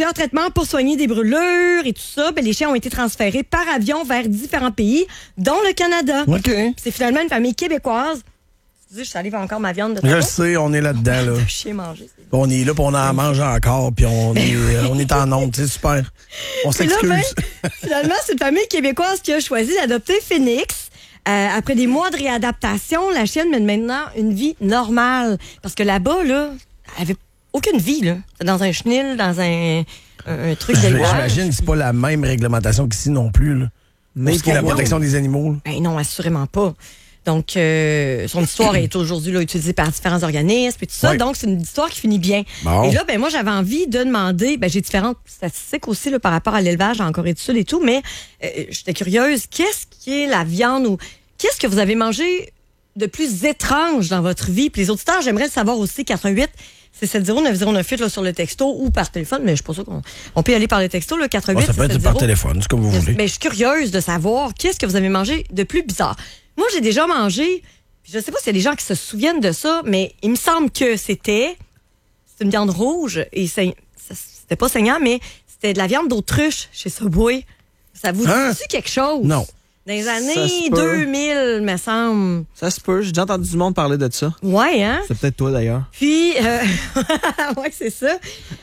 plusieurs traitements pour soigner des brûlures et tout ça, les chiens ont été transférés par avion vers différents pays, dont le Canada. OK. C'est finalement une famille québécoise. Je salive encore ma viande de Je le sais, on est là-dedans. Là. Le chien manger. On est là, puis on en mange encore, puis on est en onde. C'est super. On s'excuse. Là, finalement, c'est une famille québécoise qui a choisi d'adopter Phoenix. Après des mois de réadaptation, la chienne mène maintenant une vie normale. Parce que là-bas, là, elle avait aucune vie. Là. Dans un chenil, dans un truc d'élevage. J'imagine que c'est pas la même réglementation qu'ici non plus. Là. Mais pour ce qui est la protection des animaux. Là. Ben non, assurément pas. Donc, son histoire est aujourd'hui là, utilisée par différents organismes et tout ça. Oui. Donc, c'est une histoire qui finit bien. Bon. Et là, moi, j'avais envie de demander, j'ai différentes statistiques aussi là, par rapport à l'élevage en Corée du Sud et tout, mais j'étais curieuse, qu'est-ce qui est la viande ou qu'est-ce que vous avez mangé de plus étrange dans votre vie? Puis les auditeurs, j'aimerais le savoir aussi, 88 670-9098 là, sur le texto ou par téléphone, mais je suis pas sûre qu'on peut y aller par le texto, là, 88 ça peut être par téléphone, c'est comme vous voulez. Mais je suis curieuse de savoir qu'est-ce que vous avez mangé de plus bizarre. Moi, j'ai déjà mangé, je sais pas s'il y a des gens qui se souviennent de ça, mais il me semble que c'est une viande rouge et c'était pas saignant, mais c'était de la viande d'autruche chez Subway. Ça vous dit quelque chose? Non. Dans les années 2000, me semble. Ça se peut. J'ai déjà entendu du monde parler de ça. Ouais, hein? C'est peut-être toi, d'ailleurs. Puis, ouais, c'est ça.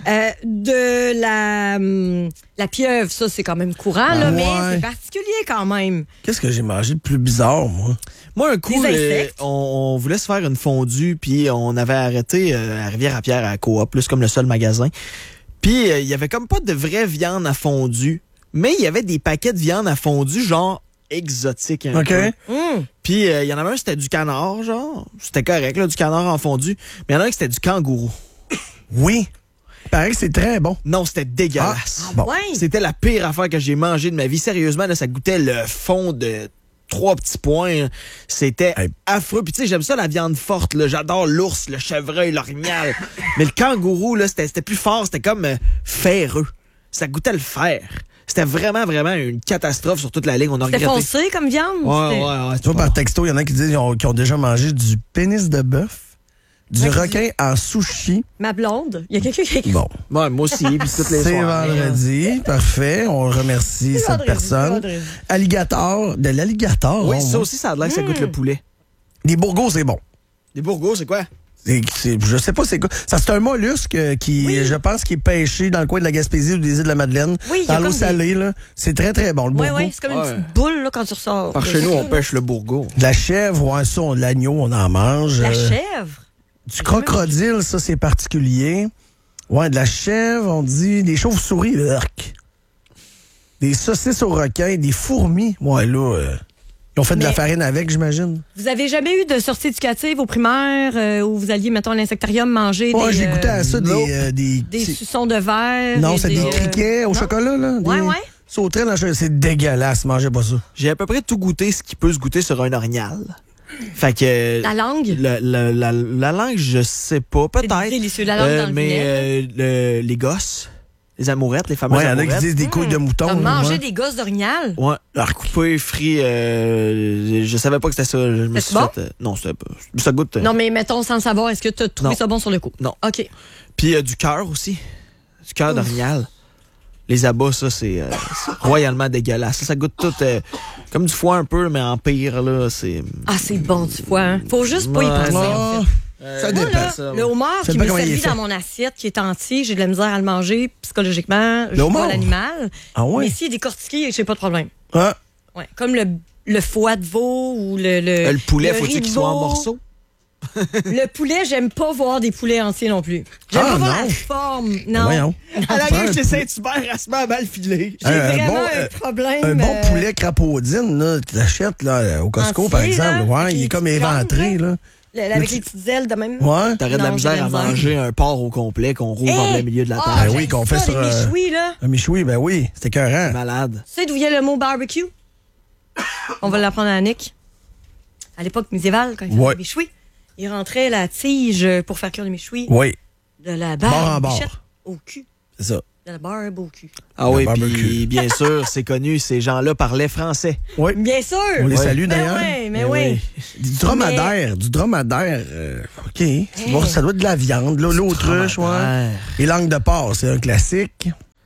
De la pieuvre, ça, c'est quand même courant, là, mais c'est particulier quand même. Qu'est-ce que j'ai mangé de plus bizarre, moi? Moi, un coup, on voulait se faire une fondue, puis on avait arrêté à Rivière-à-Pierre à Coop, plus comme le seul magasin. Puis, il y avait comme pas de vraie viande à fondue, mais il y avait des paquets de viande à fondue, genre exotique un peu. Puis il y en avait un, c'était du canard, genre. C'était correct, là, du canard en fondu. Mais il y en a un qui c'était du kangourou. Oui. Pareil que c'est très bon. Non, c'était dégueulasse. Bon. Ouais. C'était la pire affaire que j'ai mangée de ma vie. Sérieusement, là, ça goûtait le fond de 3 petits points. C'était affreux. Puis tu sais, j'aime ça la viande forte. Là. J'adore l'ours, le chevreuil, l'orignal. Mais le kangourou, là, c'était plus fort. C'était comme ferreux. Ça goûtait le fer. C'était vraiment, vraiment une catastrophe sur toute la ligne. On a regretté. C'était foncé comme viande? Ouais. Tu vois, par texto, il y en a qui disent qu'ils ont déjà mangé du pénis de bœuf, du requin en sushi. Ma blonde. Il y a quelqu'un qui a écrit. Bon. Ouais, moi aussi, puis toutes les C'est soirs. vendredi. Parfait. On remercie cette personne. Alligator. De l'alligator. Oui, ça aussi, ça a l'air que ça goûte le poulet. Des bourgots, c'est bon. Des bourgots, c'est quoi? Je sais pas c'est quoi. Ça, c'est un mollusque qui, je pense, qui est pêché dans le coin de la Gaspésie ou des îles de la Madeleine. Oui, dans l'eau salée, là. C'est très, très bon, le bourgout. Oui, c'est comme une petite boule, là, quand tu ressors. Par chez nous, on pêche le bourgout. De la chèvre, ouais, ça, l'agneau, on en mange. La chèvre? Du crocodile, ça, c'est particulier. Ouais, de la chèvre, on dit des chauves-souris, des saucisses au requin, des fourmis. Ouais, là, ils ont fait de la farine avec, j'imagine. Vous avez jamais eu de sortie éducative au primaire où vous alliez, mettons, à l'insectarium manger ouais, des... j'ai goûté à ça, des suçons de verre. Non, c'est des criquets au chocolat, là. Ouais. Sauterelles dans le chocolat. C'est dégueulasse, mangez pas ça. J'ai à peu près tout goûté ce qui peut se goûter sur un orignal. Fait que... La langue? La langue, je sais pas. Peut-être. C'est délicieux, la langue dans le vinaigre. Les gosses. Les amourettes, les fameuses amourettes. Ouais, il y en a qui disent des couilles de mouton. T'as mangé des gosses d'orignal? Ouais. Alors, coupé, frit, je savais pas que c'était ça. Je me suis bon? fait... non, c'était pas... Ça goûte... Non, mais mettons, sans le savoir, est-ce que t'as trouvé ça bon sur le coup? Non. OK. Puis du cœur aussi. Du cœur d'orignal. Les abats, ça, c'est royalement dégueulasse. Ça goûte tout comme du foie un peu, mais en pire, là, c'est... Ah, c'est bon du foie, hein? Faut juste pas y penser, en fait. Ça dépend. Moi, là, le homard qui m'est servi dans mon assiette, qui est entier, j'ai de la misère à le manger psychologiquement. Je vois l'animal. Ah ouais? Mais s'il est décortiqué, j'ai pas de problème. Ah. Ouais, comme le foie de veau ou le poulet, faut-il qu'il soit en morceaux? Le poulet, j'aime pas voir des poulets entiers non plus. J'aime pas voir la forme. Non. Voyons. À la gueule chez Saint-Hubert, elle se met à mal filer. J'ai vraiment un problème. Un bon poulet crapaudine, là, tu l'achètes là, au Costco, par exemple. Ouais, il est comme éventré, là. Avec les petites ailes de même. Ouais. T'aurais de la misère à manger un porc au complet qu'on rouvre en plein milieu de la table. Ben oui, qu'on fait sur... Un méchoui, là. Un méchoui, ben oui, c'était écœurant. Malade. Tu sais d'où vient le mot barbecue? On va l'apprendre à Annick. À l'époque médiévale, quand il faisait des méchouis, il rentrait la tige pour faire cuire le méchoui. Oui. De la barbe au cul. C'est ça. De la barbe au cul. Ah oui, puis bien sûr, c'est connu, ces gens-là parlaient français. Oui. Bien sûr. On les salue d'ailleurs. Mais oui. Du dromadaire. OK. Bon, ça doit être de la viande, là. L'autruche, ouais. Et langue de porc, c'est un classique.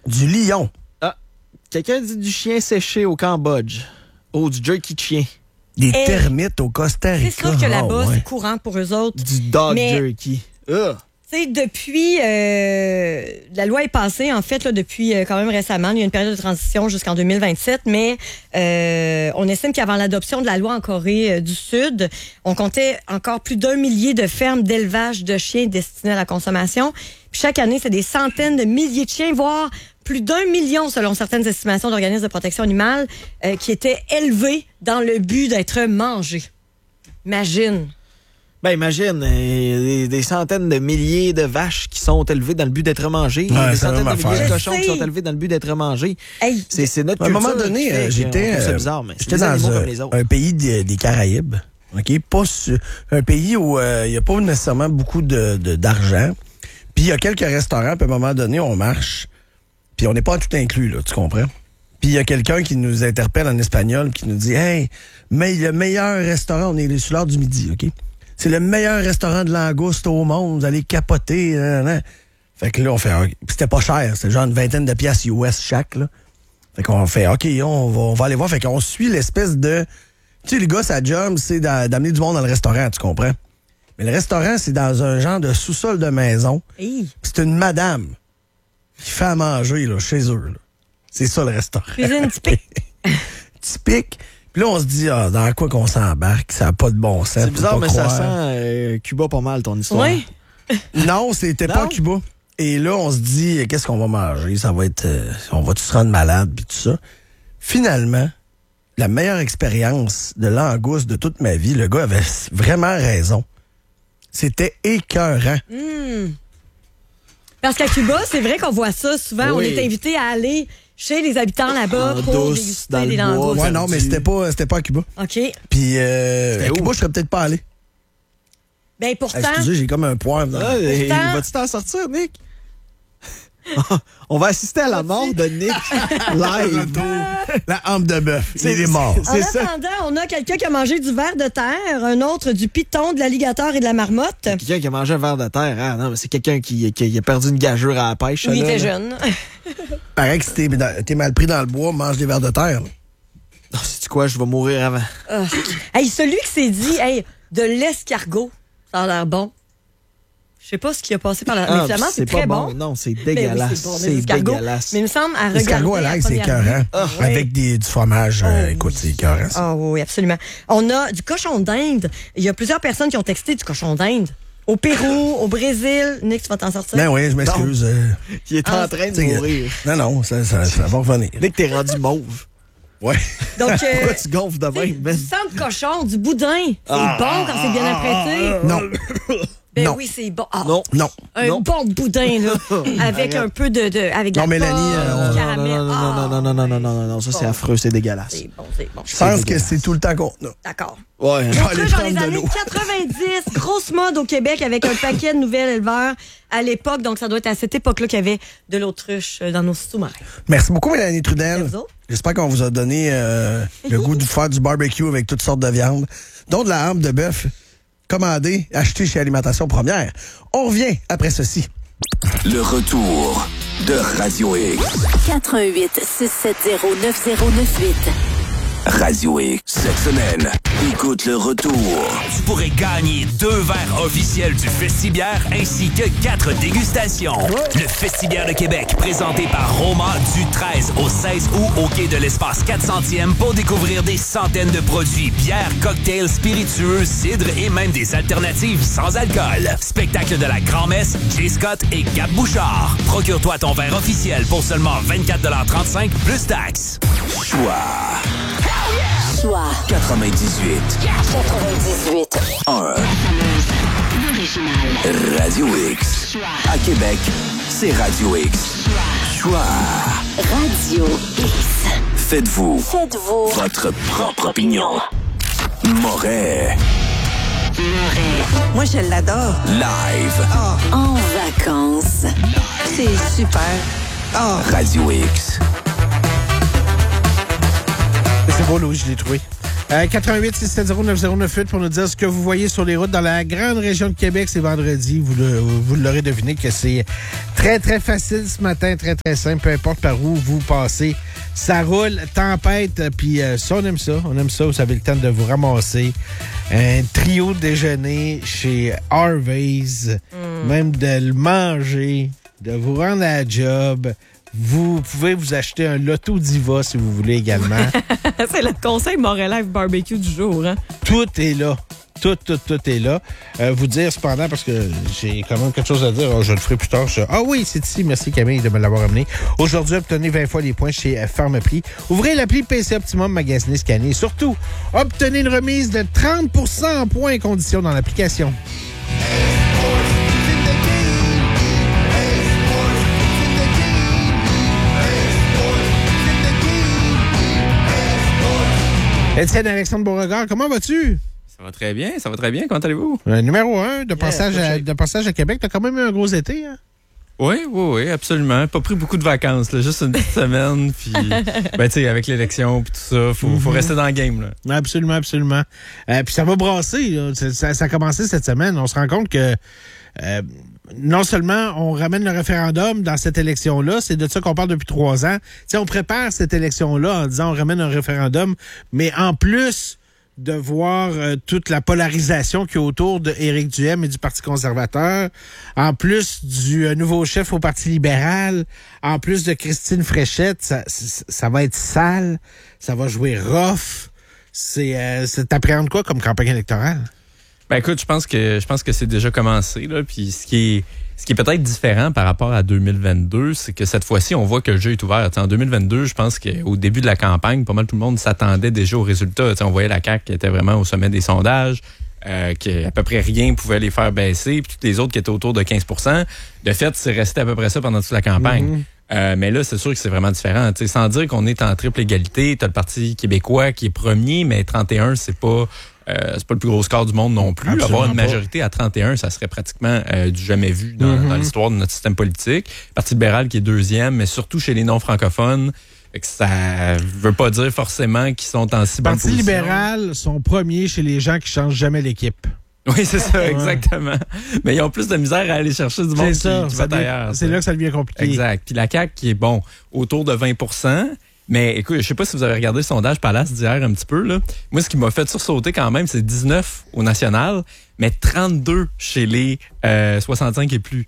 Du lion. Ah, quelqu'un dit du chien séché au Cambodge. Oh, du jerky de chien. Des termites au Costa Rica. C'est sûr que là-bas, ouais. c'est courant pour eux autres. Du dog Mais- jerky. Tu sais, depuis, la loi est passée, en fait, là, depuis quand même récemment. Il y a une période de transition jusqu'en 2027, mais on estime qu'avant l'adoption de la loi en Corée du Sud, on comptait encore plus d'1 millier de fermes d'élevage de chiens destinées à la consommation. Puis chaque année, c'est des centaines de milliers de chiens, voire plus d'1 million, selon certaines estimations d'organismes de protection animale, qui étaient élevés dans le but d'être mangés. Imagine. Ben, imagine, des centaines de milliers de vaches qui sont élevées dans le but d'être mangées. Ouais, des c'est la centaines de même milliers de affaire. cochons qui sont élevés dans le but d'être mangés. Hey, C'est notre À un culture. moment donné, qui fait j'étais qu'on trouve ça bizarre, mais c'est j'étais des dans animaux comme les autres. un pays des Caraïbes. OK? Un pays où il n'y a pas nécessairement beaucoup d'argent. Puis il y a quelques restaurants, puis à un moment donné, on marche. Puis on n'est pas tout inclus, là, tu comprends? Puis il y a quelqu'un qui nous interpelle en espagnol, qui nous dit « Hey, mais le meilleur restaurant, on est sur l'heure du midi, OK? C'est le meilleur restaurant de langoustes au monde, vous allez capoter. » Fait que là, on fait... Puis c'était pas cher, c'était genre une vingtaine de piastres US chaque, là. Fait qu'on fait, OK, on va aller voir. Fait qu'on suit l'espèce de... Tu sais, le gars, sa job, c'est d'amener du monde dans le restaurant, tu comprends? Mais le restaurant, c'est dans un genre de sous-sol de maison. hey. Puis c'est une madame qui fait à manger là, chez eux. Là. C'est ça, le restaurant. Cuisine typique. Typique. Puis là, on se dit, dans quoi qu'on s'embarque? Ça n'a pas de bon sens. C'est bizarre, mais ça croire. sent Cuba pas mal, ton histoire. Oui. Non, c'était pas Non? à Cuba. Et là, on se dit, qu'est-ce qu'on va manger? Ça va être... on va tous se rendre malade, puis tout ça. Finalement, la meilleure expérience de langouste de toute ma vie, le gars avait vraiment raison. C'était écœurant. Parce qu'à Cuba, c'est vrai qu'on voit ça souvent. Oui. On est invité à aller chez les habitants là-bas En pour douce, déguster dans les le bois. langoustes. Ouais, non, mais c'était pas à Cuba. OK. Puis, à où? Cuba, je serais peut-être pas allé. Ben pourtant, Excusez, j'ai comme un poivre. Dans... Ah, et Pourtant- vas-tu t'en sortir, Nick? On va assister à la mort de Nick live. La hampe de bœuf. Il est mort. en attendant, on a quelqu'un qui a mangé du ver de terre, un autre du piton, de l'alligator et de la marmotte. Quelqu'un qui a mangé un verre de terre. Ah, non, mais c'est quelqu'un qui a perdu une gageure à la pêche. Oui, il là, était là. jeune. Paraît que si t'es mal pris dans le bois, mange des vers de terre. là. Oh, sais-tu quoi? Je vais mourir avant. Hey, celui qui s'est dit, hey, de l'escargot, ça a l'air bon. Je sais pas ce qui a passé par la... mais finalement, c'est pas très bon. Non, c'est Mais oui, dégueulasse. bon, c'est l'escargot. dégueulasse. Mais il me semble, à regarder... L'escargot à l'ail, c'est écœurant. Ouais. Avec du fromage, écoute, c'est écœurant. ça. Ah oui, absolument. On a du cochon d'Inde. Il y a plusieurs personnes qui ont texté du cochon d'Inde. Au Pérou, au Brésil. Nick, tu vas t'en sortir? Ben oui, je m'excuse. Qui est en train de t'sais, mourir. Non, ça va revenir. Nick, t'es rendu mauve. Ouais. Donc, Pourquoi tu gonfles de même, man? du sang de cochon, du boudin. C'est bon quand c'est bien apprêté. Non. Ben non. oui, c'est bon. Ah, Non. Non. un non. bon boudin, là. Avec un peu avec de Non, la Mélanie, pomme, du caramel. Non, ça c'est affreux, c'est dégueulasse. C'est bon, c'est bon. Je pense que c'est tout le temps qu'on a. D'accord. Ouais. Je vais aller Autruche dans prendre les de années l'eau. 90, grosse mode au Québec avec un paquet de nouvelles éleveurs à l'époque. Donc, ça doit être à cette époque-là qu'il y avait de l'autruche dans nos sous-marins. Merci beaucoup, Mélanie Trudel. Merci vous autres. J'espère qu'on vous a donné le goût de faire du barbecue avec toutes sortes de viandes, dont de la hampe de bœuf. Commandez, achetez chez Alimentation Première. On revient après ceci. Le retour de Radio X. 88 670 9098. Radio X. Cette semaine, écoute le retour. Tu pourrais gagner 2 verres officiels du Festibière ainsi que 4 dégustations. Le Festibière de Québec, présenté par Roma du 13 au 16 août au quai de l'Espace 400e pour découvrir des centaines de produits, bières, cocktails, spiritueux, cidres et même des alternatives sans alcool. Spectacle de la Grand-Messe, Jay Scott et Gab Bouchard. Procure-toi ton verre officiel pour seulement 24,35$ plus taxes. Choix Choix 98 98. 1. Radio X. À Québec, c'est Radio X. Choix. Radio X. Faites-vous Faites-vous votre propre opinion. Moret. Moi, je l'adore. Live. En vacances. C'est super. Radio X. C'est beau, Louis, je l'ai trouvé. 88-670-9098 pour nous dire ce que vous voyez sur les routes dans la grande région de Québec. C'est vendredi. Vous l'aurez deviné que c'est très, très facile ce matin. Très, très simple. Peu importe par où vous passez. Ça roule, tempête. Puis ça, on aime ça. On aime ça. Vous avez le temps de vous ramasser. Un trio de déjeuner chez Harvey's. Même de le manger. De vous rendre à la job. Vous pouvez vous acheter un Lotto Diva si vous voulez également. C'est le conseil Montréal Barbecue du jour. Hein? Tout est là. Tout est là. Vous dire cependant, parce que j'ai quand même quelque chose à dire. Oh, je le ferai plus tard. Oui, c'est ici. Merci Camille de me l'avoir amené. Aujourd'hui, obtenez 20 fois les points chez Pharmaprix. Ouvrez l'appli PC Optimum, magasinez, scannez. Et surtout, obtenez une remise de 30% en points et conditions dans l'application. Étienne Alexandre Beauregard, comment vas-tu? Ça va très bien. Comment allez-vous? Numéro 1, de passage à Québec. T'as quand même eu un gros été, hein? Oui, absolument. Pas pris beaucoup de vacances, là, juste une petite semaine. Puis, tu sais, avec l'élection puis tout ça, faut rester dans le game, là. Absolument. Puis ça va brasser, là. Ça a commencé cette semaine. On se rend compte que non seulement on ramène le référendum dans cette élection-là, c'est de ça qu'on parle depuis 3 ans. T'sais, on prépare cette élection-là en disant on ramène un référendum, mais en plus de voir toute la polarisation qu'il y a autour de Éric Duhaime et du Parti conservateur, en plus du nouveau chef au Parti libéral, en plus de Christine Fréchette, ça va être sale, ça va jouer rough. T'appréhendes quoi comme campagne électorale? Ben écoute, je pense que c'est déjà commencé, là. Puis ce qui est peut-être différent par rapport à 2022, c'est que cette fois-ci, on voit que le jeu est ouvert. T'sais, en 2022, je pense qu'au début de la campagne, pas mal tout le monde s'attendait déjà aux résultats. T'sais, on voyait la CAQ qui était vraiment au sommet des sondages, qu'à peu près rien pouvait les faire baisser, puis toutes les autres qui étaient autour de 15%. De fait, c'est resté à peu près ça pendant toute la campagne. Mais là, c'est sûr que c'est vraiment différent. T'sais, sans dire qu'on est en triple égalité, t'as le Parti québécois qui est premier, mais 31, c'est pas le plus gros score du monde non plus. Absolument Avoir une pas. majorité à 31, ça serait pratiquement du jamais vu dans l'histoire de notre système politique. Le Parti libéral qui est deuxième, mais surtout chez les non-francophones. Fait que ça veut pas dire forcément qu'ils sont en si bonne Parti position. libéral sont premiers chez les gens qui changent jamais l'équipe. Oui, c'est ça, exactement. Mais ils ont plus de misère à aller chercher du monde qui va ailleurs. C'est là que ça devient compliqué. Exact. Puis la CAQ qui est, autour de 20%. Mais écoute, je sais pas si vous avez regardé le sondage Palace d'hier un petit peu, là. Moi, ce qui m'a fait sursauter quand même, c'est 19 au national, mais 32 chez les 65 et plus.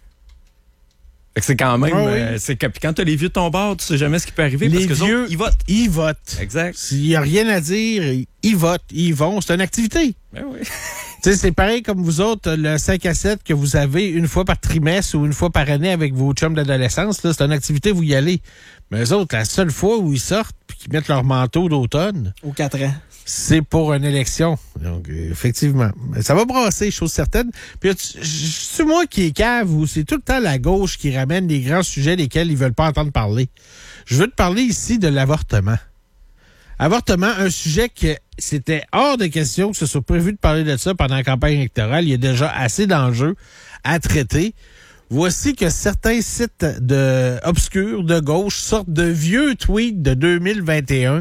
Fait que c'est quand même... oui. Puis quand t'as les vieux de ton bord, tu sais jamais ce qui peut arriver. Les parce que vieux, autres, ils votent. Ils votent. Exact. S'il n'y a rien à dire, ils votent, ils vont. C'est une activité. Ben oui. Tu sais, c'est pareil comme vous autres, le 5 à 7 que vous avez une fois par trimestre ou une fois par année avec vos chums d'adolescence, là, c'est une activité, vous y allez. Mais eux autres, la seule fois où ils sortent puis qu'ils mettent leur manteau d'automne, Aux 4 ans. c'est pour une élection. Donc, effectivement. Ça va brasser, chose certaine. Puis, c'est moi qui est cave ou c'est tout le temps la gauche qui ramène les grands sujets desquels ils veulent pas entendre parler. Je veux te parler ici de l'avortement. Avortement, un sujet que c'était hors de question que ce soit prévu de parler de ça pendant la campagne électorale. Il y a déjà assez d'enjeux à traiter. Voici que certains sites obscurs de gauche sortent de vieux tweets de 2021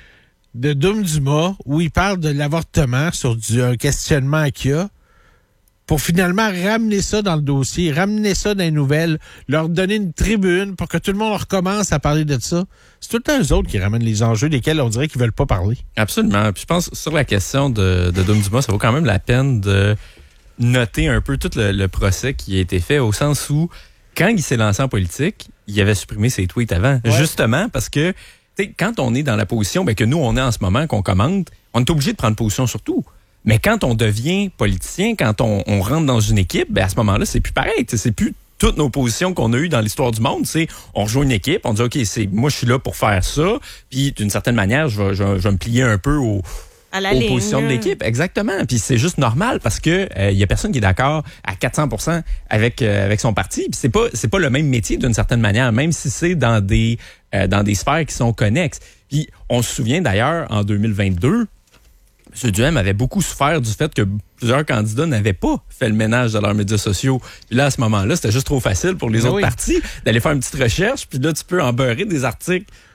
de Doom Dumas où il parle de l'avortement sur un questionnement qu'il y a pour finalement ramener ça dans le dossier, ramener ça dans les nouvelles, leur donner une tribune pour que tout le monde recommence à parler de ça. C'est tout le temps eux autres qui ramènent les enjeux desquels on dirait qu'ils veulent pas parler. Absolument. Puis je pense sur la question de Doom Dumas, ça vaut quand même la peine de noter un peu tout le procès qui a été fait au sens où, quand il s'est lancé en politique, il avait supprimé ses tweets avant. Ouais. Justement parce que quand on est dans la position que nous, on est en ce moment, qu'on commente, on est obligé de prendre position sur tout. Mais quand on devient politicien, quand on rentre dans une équipe, à ce moment-là, c'est plus pareil. C'est plus toutes nos positions qu'on a eues dans l'histoire du monde. On rejoint une équipe, on dit OK, moi je suis là pour faire ça, puis d'une certaine manière, je vais me plier un peu aux positions de l'équipe. Exactement. Puis c'est juste normal parce que y a personne qui est d'accord à 400% avec son parti. Puis c'est pas le même métier d'une certaine manière, même si c'est dans des sphères qui sont connexes. Puis on se souvient d'ailleurs en 2022. M. Duhaime avait beaucoup souffert du fait que plusieurs candidats n'avaient pas fait le ménage de leurs médias sociaux. Puis là, à ce moment-là, c'était juste trop facile pour les autres partis d'aller faire une petite recherche. Puis là, tu peux en beurrer des articles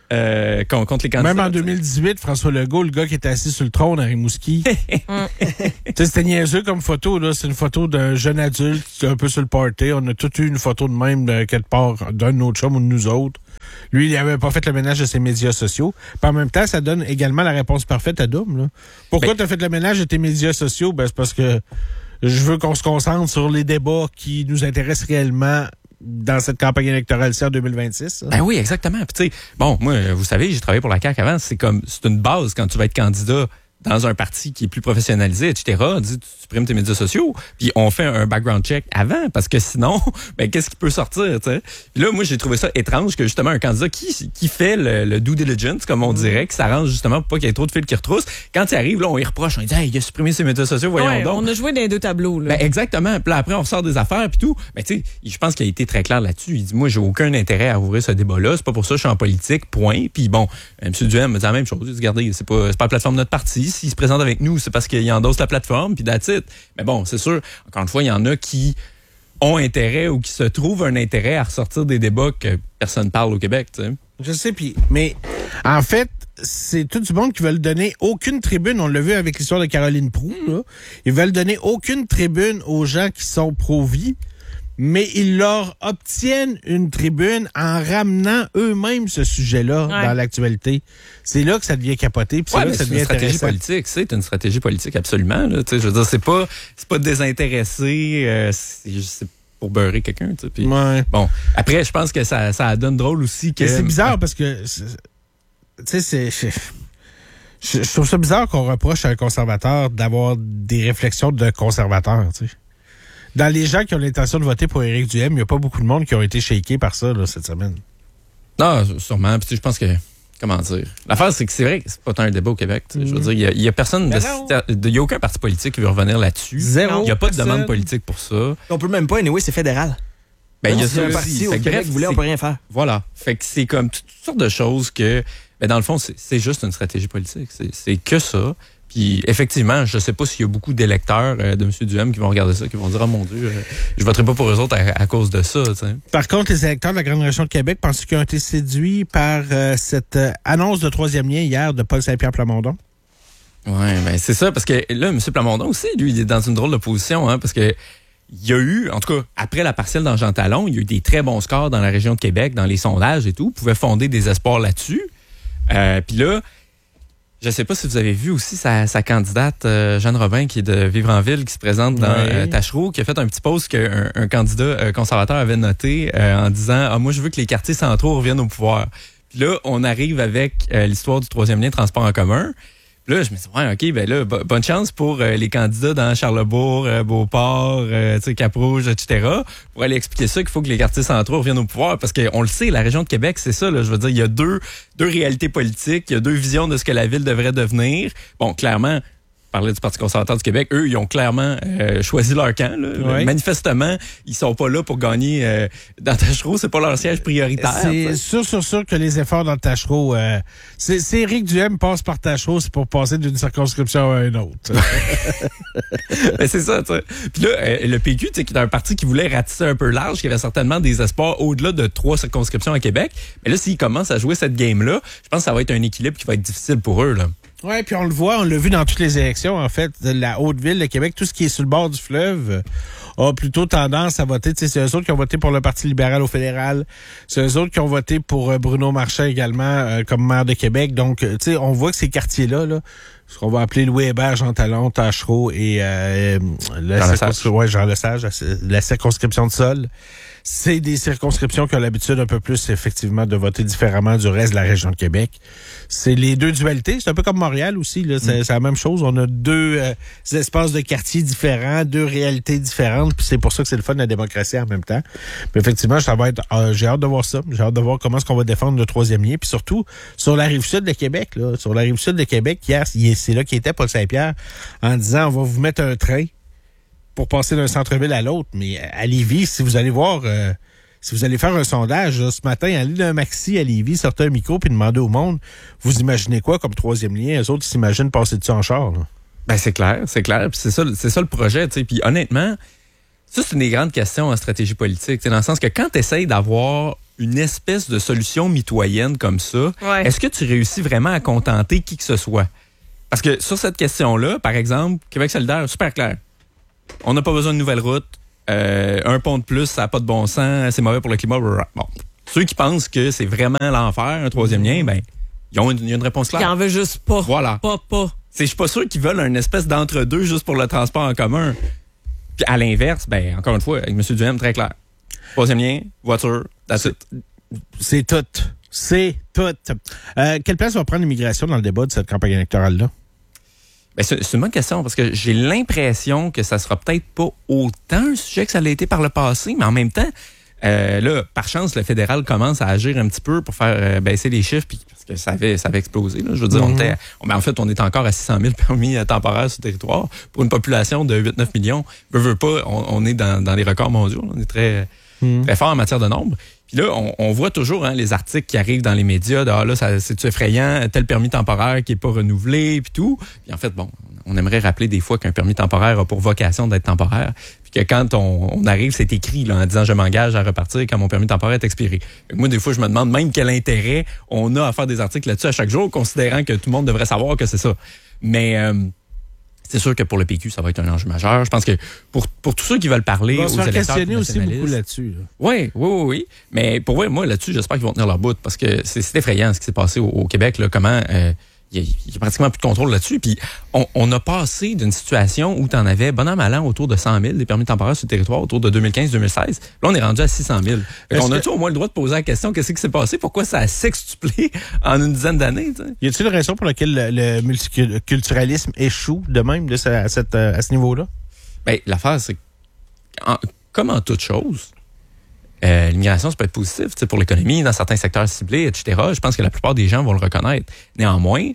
contre les candidats. Même en 2018, François Legault, le gars qui était assis sur le trône à Rimouski. Tu sais, c'était niaiseux comme photo, là. C'est une photo d'un jeune adulte un peu sur le party. On a tous eu une photo de même de quelque part d'un de nos chums ou de nous autres. Lui, il n'avait pas fait le ménage de ses médias sociaux. Puis en même temps, ça donne également la réponse parfaite à Doom, là. Pourquoi tu as fait le ménage de tes médias sociaux? Ben, c'est parce que je veux qu'on se concentre sur les débats qui nous intéressent réellement dans cette campagne électorale-ci en 2026. Ben oui, exactement. Puis tu sais, bon, moi, vous savez, j'ai travaillé pour la CAQ avant. C'est une base quand tu vas être candidat dans un parti qui est plus professionnalisé, etc. On dit, tu supprimes tes médias sociaux, puis on fait un background check avant, parce que sinon, ben qu'est-ce qui peut sortir, tu sais? Puis là, moi, j'ai trouvé ça étrange que justement un candidat qui fait le due diligence, comme on dirait, qui s'arrange justement pour pas qu'il y ait trop de fils qui retroussent. Quand il arrive, là, on y reproche, on dit, hey, il a supprimé ses médias sociaux, voyons donc. On a joué dans les deux tableaux, là. Ben exactement. Puis là, après, on ressort des affaires, puis tout. Ben tu sais, je pense qu'il a été très clair là-dessus. Il dit, moi, j'ai aucun intérêt à ouvrir ce débat-là. C'est pas pour ça que je suis en politique, point. Puis bon, M. Duhem me dit la même chose. Il dit, regardez, c'est pas la plateforme de notre parti. S'il se présente avec nous, c'est parce qu'il endosse la plateforme, puis that's it. Mais bon, c'est sûr, encore une fois, il y en a qui ont intérêt ou qui se trouvent un intérêt à ressortir des débats que personne parle au Québec, tu sais. Je sais, mais en fait, c'est tout du monde qui veut donner aucune tribune. On l'a vu avec l'histoire de Caroline Proulx, là. Ils veulent donner aucune tribune aux gens qui sont pro-vie, mais ils leur obtiennent une tribune en ramenant eux-mêmes ce sujet-là dans l'actualité. C'est là que ça devient capoté, puis c'est là que ça devient intéressant. C'est une stratégie politique, absolument. Là. Je veux dire, c'est pas désintéressé, c'est pour beurrer quelqu'un. Puis, bon, après, je pense que ça donne drôle aussi que... Mais c'est bizarre parce que... Tu sais, je trouve ça bizarre qu'on reproche à un conservateur d'avoir des réflexions de conservateur, tu sais. Dans les gens qui ont l'intention de voter pour Éric Duhem, il n'y a pas beaucoup de monde qui ont été shakés par ça là, cette semaine. Non, sûrement. Puis je pense que, comment dire, l'affaire, c'est que c'est vrai que c'est pas tant un débat au Québec. Je veux dire, il y a personne, il y a aucun parti politique qui veut revenir là-dessus. Zéro. Il n'y a pas de demande politique pour ça. On peut même pas, anyway, c'est fédéral. Ben, il y a ça un parti au Québec, vous voulez, on peut rien faire. Voilà. Fait que c'est comme toutes sortes de choses que, ben, dans le fond, c'est juste une stratégie politique. C'est que ça. Puis effectivement, je sais pas s'il y a beaucoup d'électeurs de M. Duhem qui vont regarder ça, qui vont dire « Oh mon Dieu, je voterai pas pour eux autres à cause de ça. » Par contre, les électeurs de la grande région de Québec, pensent qu'ils ont été séduits par cette annonce de troisième lien hier de Paul Saint-Pierre Plamondon? Oui, ben c'est ça, parce que là, M. Plamondon aussi, lui, il est dans une drôle de position, hein, parce que il y a eu, en tout cas, après la partielle dans Jean Talon, il y a eu des très bons scores dans la région de Québec, dans les sondages et tout, pouvait fonder des espoirs là-dessus. Puis là, je sais pas si vous avez vu aussi sa candidate, Jeanne Robin, qui est de Vivre en Ville, qui se présente dans Tachereau, qui a fait un petit post qu'un candidat conservateur avait noté en disant « Ah, moi, je veux que les quartiers centraux reviennent au pouvoir. » Puis là, on arrive avec l'histoire du troisième lien transport en commun. Là, je me dis, ouais, OK, ben là, bonne chance pour les candidats dans Charlebourg, Beauport, Cap-Rouge, etc., pour aller expliquer ça, qu'il faut que les quartiers centraux reviennent au pouvoir, parce qu'on le sait, la région de Québec, c'est ça, là, je veux dire, il y a deux réalités politiques, il y a deux visions de ce que la ville devrait devenir. Bon, clairement, parler du Parti conservateur du Québec, eux, ils ont clairement choisi leur camp. Là. Oui. Manifestement, ils sont pas là pour gagner dans Tachereau, c'est pas leur siège prioritaire. C'est sûr que les efforts dans le Tachereau, c'est Éric Duhem passe par Tachereau, c'est pour passer d'une circonscription à une autre. Ben, c'est ça, tu sais. Puis là, le PQ, tu sais, qui est un parti qui voulait ratisser un peu large, qui avait certainement des espoirs au-delà de 3 circonscriptions à Québec. Mais là, s'ils commencent à jouer cette game-là, je pense que ça va être un équilibre qui va être difficile pour eux, là. Oui, puis on le voit, on l'a vu dans toutes les élections, en fait, de la Haute-Ville de Québec, tout ce qui est sur le bord du fleuve a plutôt tendance à voter. Tu sais, c'est eux autres qui ont voté pour le Parti libéral au fédéral. C'est eux autres qui ont voté pour Bruno Marchand également comme maire de Québec. Donc, tu sais, on voit que ces quartiers-là, là, ce qu'on va appeler Louis Hébert, Jean Talon, Tachereau et Jean Lesage, la circonscription de Sol. C'est des circonscriptions qui ont l'habitude un peu plus, effectivement, de voter différemment du reste de la région de Québec. C'est les deux dualités. C'est un peu comme Montréal aussi, là. C'est la même chose. On a deux espaces de quartiers différents, deux réalités différentes, puis c'est pour ça que c'est le fun de la démocratie en même temps. Mais effectivement, ça va être, j'ai hâte de voir ça. J'ai hâte de voir comment est-ce qu'on va défendre le troisième lien. Puis surtout, sur la Rive-Sud de Québec, là. Sur la Rive-Sud de Québec, hier, c'est là qu'était Paul Saint-Pierre en disant, on va vous mettre un train pour passer d'un centre-ville à l'autre. Mais à Lévis, si vous allez voir, si vous allez faire un sondage, là, ce matin, allez d'un maxi à Lévis, sortez un micro puis demandez au monde, vous imaginez quoi comme troisième lien? Eux autres, ils s'imaginent passer dessus en char, là. Ben, c'est clair. Puis c'est ça le projet, tu sais. Puis honnêtement, Ça, c'est une des grandes questions en stratégie politique. Dans le sens que quand tu essayes d'avoir une espèce de solution mitoyenne comme ça, est-ce que tu réussis vraiment à contenter qui que ce soit? Parce que sur cette question-là, par exemple, Québec solidaire, super clair. On n'a pas besoin de nouvelles routes. Un pont de plus, ça n'a pas de bon sens. C'est mauvais pour le climat. Bon. Ceux qui pensent que c'est vraiment l'enfer, un troisième lien, ben, il y a une réponse claire. Ils en veulent juste pas. Voilà. Pas. Je suis pas sûr qu'ils veulent une espèce d'entre-deux juste pour le transport en commun. Puis à l'inverse, ben, encore une fois, avec M. Duhem, très clair. Troisième lien, voiture, that's it. C'est tout. Quelle place va prendre l'immigration dans le débat de cette campagne électorale-là? Ben, c'est une bonne question parce que j'ai l'impression que ça sera peut-être pas autant un sujet que ça l'a été par le passé, mais en même temps, là, par chance, le fédéral commence à agir un petit peu pour faire baisser les chiffres, puis parce que ça avait explosé. Là. Je veux dire, en fait, on est encore à 600 000 permis temporaires sur le territoire pour une population de 8-9 millions. Veut pas, on est dans les records mondiaux. Là. On est très fort en matière de nombre. Puis là, on voit toujours les articles qui arrivent dans les médias de « Ah là, c'est-tu effrayant, tel permis temporaire qui n'est pas renouvelé, puis tout. » Puis en fait, bon, on aimerait rappeler des fois qu'un permis temporaire a pour vocation d'être temporaire. Puis que quand on arrive, c'est écrit là, en disant « Je m'engage à repartir quand mon permis temporaire est expiré. » Moi, des fois, je me demande même quel intérêt on a à faire des articles là-dessus à chaque jour, considérant que tout le monde devrait savoir que c'est ça. Mais c'est sûr que pour le PQ, ça va être un enjeu majeur. Je pense que pour tous ceux qui veulent parler aux électeurs questionner aussi beaucoup là-dessus. Là. Oui. Mais pour moi, là-dessus, j'espère qu'ils vont tenir leur bout parce que c'est effrayant ce qui s'est passé au Québec. Là, comment il y a pratiquement plus de contrôle là-dessus. Puis on a passé d'une situation où tu en avais bon an, mal an autour de 100 000 des permis temporaires sur le territoire autour de 2015-2016. Là, on est rendu à 600 000. On a-tu au moins le droit de poser la question qu'est-ce qui s'est passé? Pourquoi ça a sextuplé en une dizaine d'années? T'sais? Y a-t-il une raison pour laquelle le multiculturalisme échoue de même à ce niveau-là? Bien, l'affaire, c'est comme en toute chose, l'immigration, ça peut être positif pour l'économie, dans certains secteurs ciblés, etc. Je pense que la plupart des gens vont le reconnaître. Néanmoins,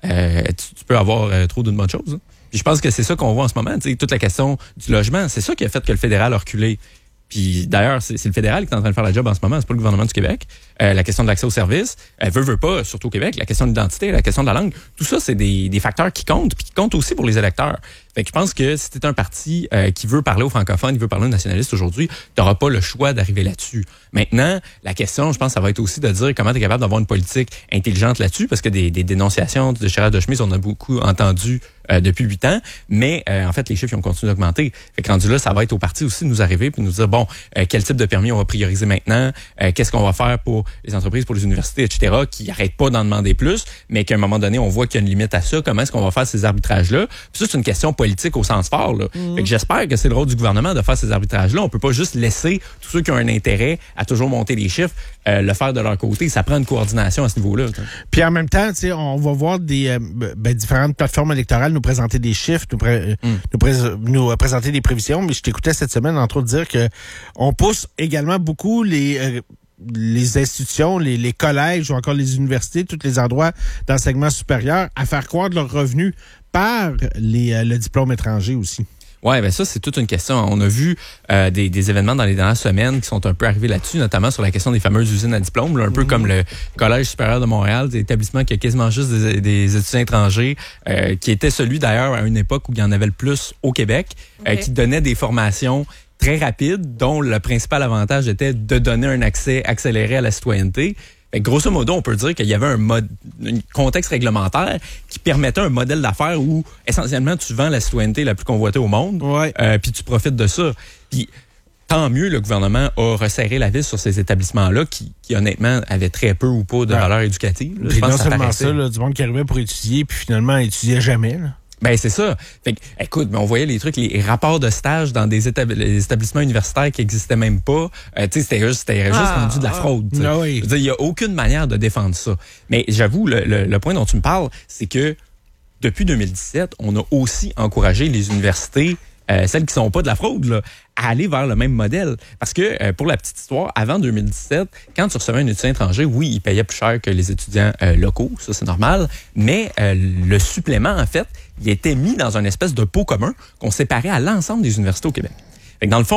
tu peux avoir trop d'une bonne chose. Hein. Puis je pense que c'est ça qu'on voit en ce moment. Toute la question du logement, c'est ça qui a fait que le fédéral a reculé. Puis d'ailleurs, c'est le fédéral qui est en train de faire la job en ce moment, c'est pas le gouvernement du Québec. La question de l'accès aux services, veut pas, surtout au Québec, la question de l'identité, la question de la langue, tout ça, c'est des facteurs qui comptent, puis qui comptent aussi pour les électeurs. Fait que je pense que si t'es un parti qui veut parler aux francophones, qui veut parler aux nationalistes aujourd'hui, t'auras pas le choix d'arriver là-dessus. Maintenant, la question, je pense, ça va être aussi de dire comment t'es capable d'avoir une politique intelligente là-dessus, parce que des dénonciations de Gérard de Chemise, on a beaucoup entendu depuis 8 ans, mais en fait, les chiffres ont continué d'augmenter. Fait que rendu là, ça va être au parti aussi de nous arriver puis nous dire, bon, quel type de permis on va prioriser maintenant, qu'est-ce qu'on va faire pour les entreprises, pour les universités, etc., qui n'arrêtent pas d'en demander plus, mais qu'à un moment donné, on voit qu'il y a une limite à ça. Comment est-ce qu'on va faire ces arbitrages-là? Puis ça, c'est une question politique au sens fort. Là. Fait que j'espère que c'est le rôle du gouvernement de faire ces arbitrages-là. On peut pas juste laisser tous ceux qui ont un intérêt à toujours monter les chiffres le faire de leur côté. Ça prend une coordination à ce niveau-là. T'sais. Puis en même temps, on va voir des différentes plateformes électorales nous présenter des chiffres, nous présenter des prévisions. Mais je t'écoutais cette semaine, entre autres, dire que on pousse également beaucoup les institutions, les collèges ou encore les universités, tous les endroits d'enseignement supérieur à faire croître leurs revenus par le diplôme étranger aussi. Ouais, ben ça, c'est toute une question. On a vu des événements dans les dernières semaines qui sont un peu arrivés là-dessus, notamment sur la question des fameuses usines à diplôme, là, un peu comme le Collège supérieur de Montréal, des établissements qui a quasiment juste des étudiants étrangers, qui était celui d'ailleurs à une époque où il y en avait le plus au Québec, qui donnait des formations très rapides, dont le principal avantage était de donner un accès accéléré à la citoyenneté. Fait que grosso modo, on peut dire qu'il y avait un contexte réglementaire qui permettait un modèle d'affaires où, essentiellement, tu vends la citoyenneté la plus convoitée au monde, puis tu profites de ça. Puis, tant mieux, le gouvernement a resserré la vis sur ces établissements-là qui honnêtement, avaient très peu ou pas de valeur éducative. Là, je pense non seulement ça, là, du monde qui arrivait pour étudier, puis finalement, étudiait jamais, là. Ben c'est ça. Fait que, écoute, on voyait les trucs, les rapports de stage dans des établissements universitaires qui existaient même pas. Tu sais, c'était juste rendu de la fraude. Il y a aucune manière de défendre ça. Mais j'avoue, le point dont tu me parles, c'est que depuis 2017, on a aussi encouragé les universités, celles qui sont pas de la fraude, là, à aller vers le même modèle. Parce que, pour la petite histoire, avant 2017, quand tu recevais un étudiant étranger, oui, il payait plus cher que les étudiants locaux, ça c'est normal, mais le supplément, en fait, il était mis dans une espèce de pot commun qu'on séparait à l'ensemble des universités au Québec. Fait que dans le fond,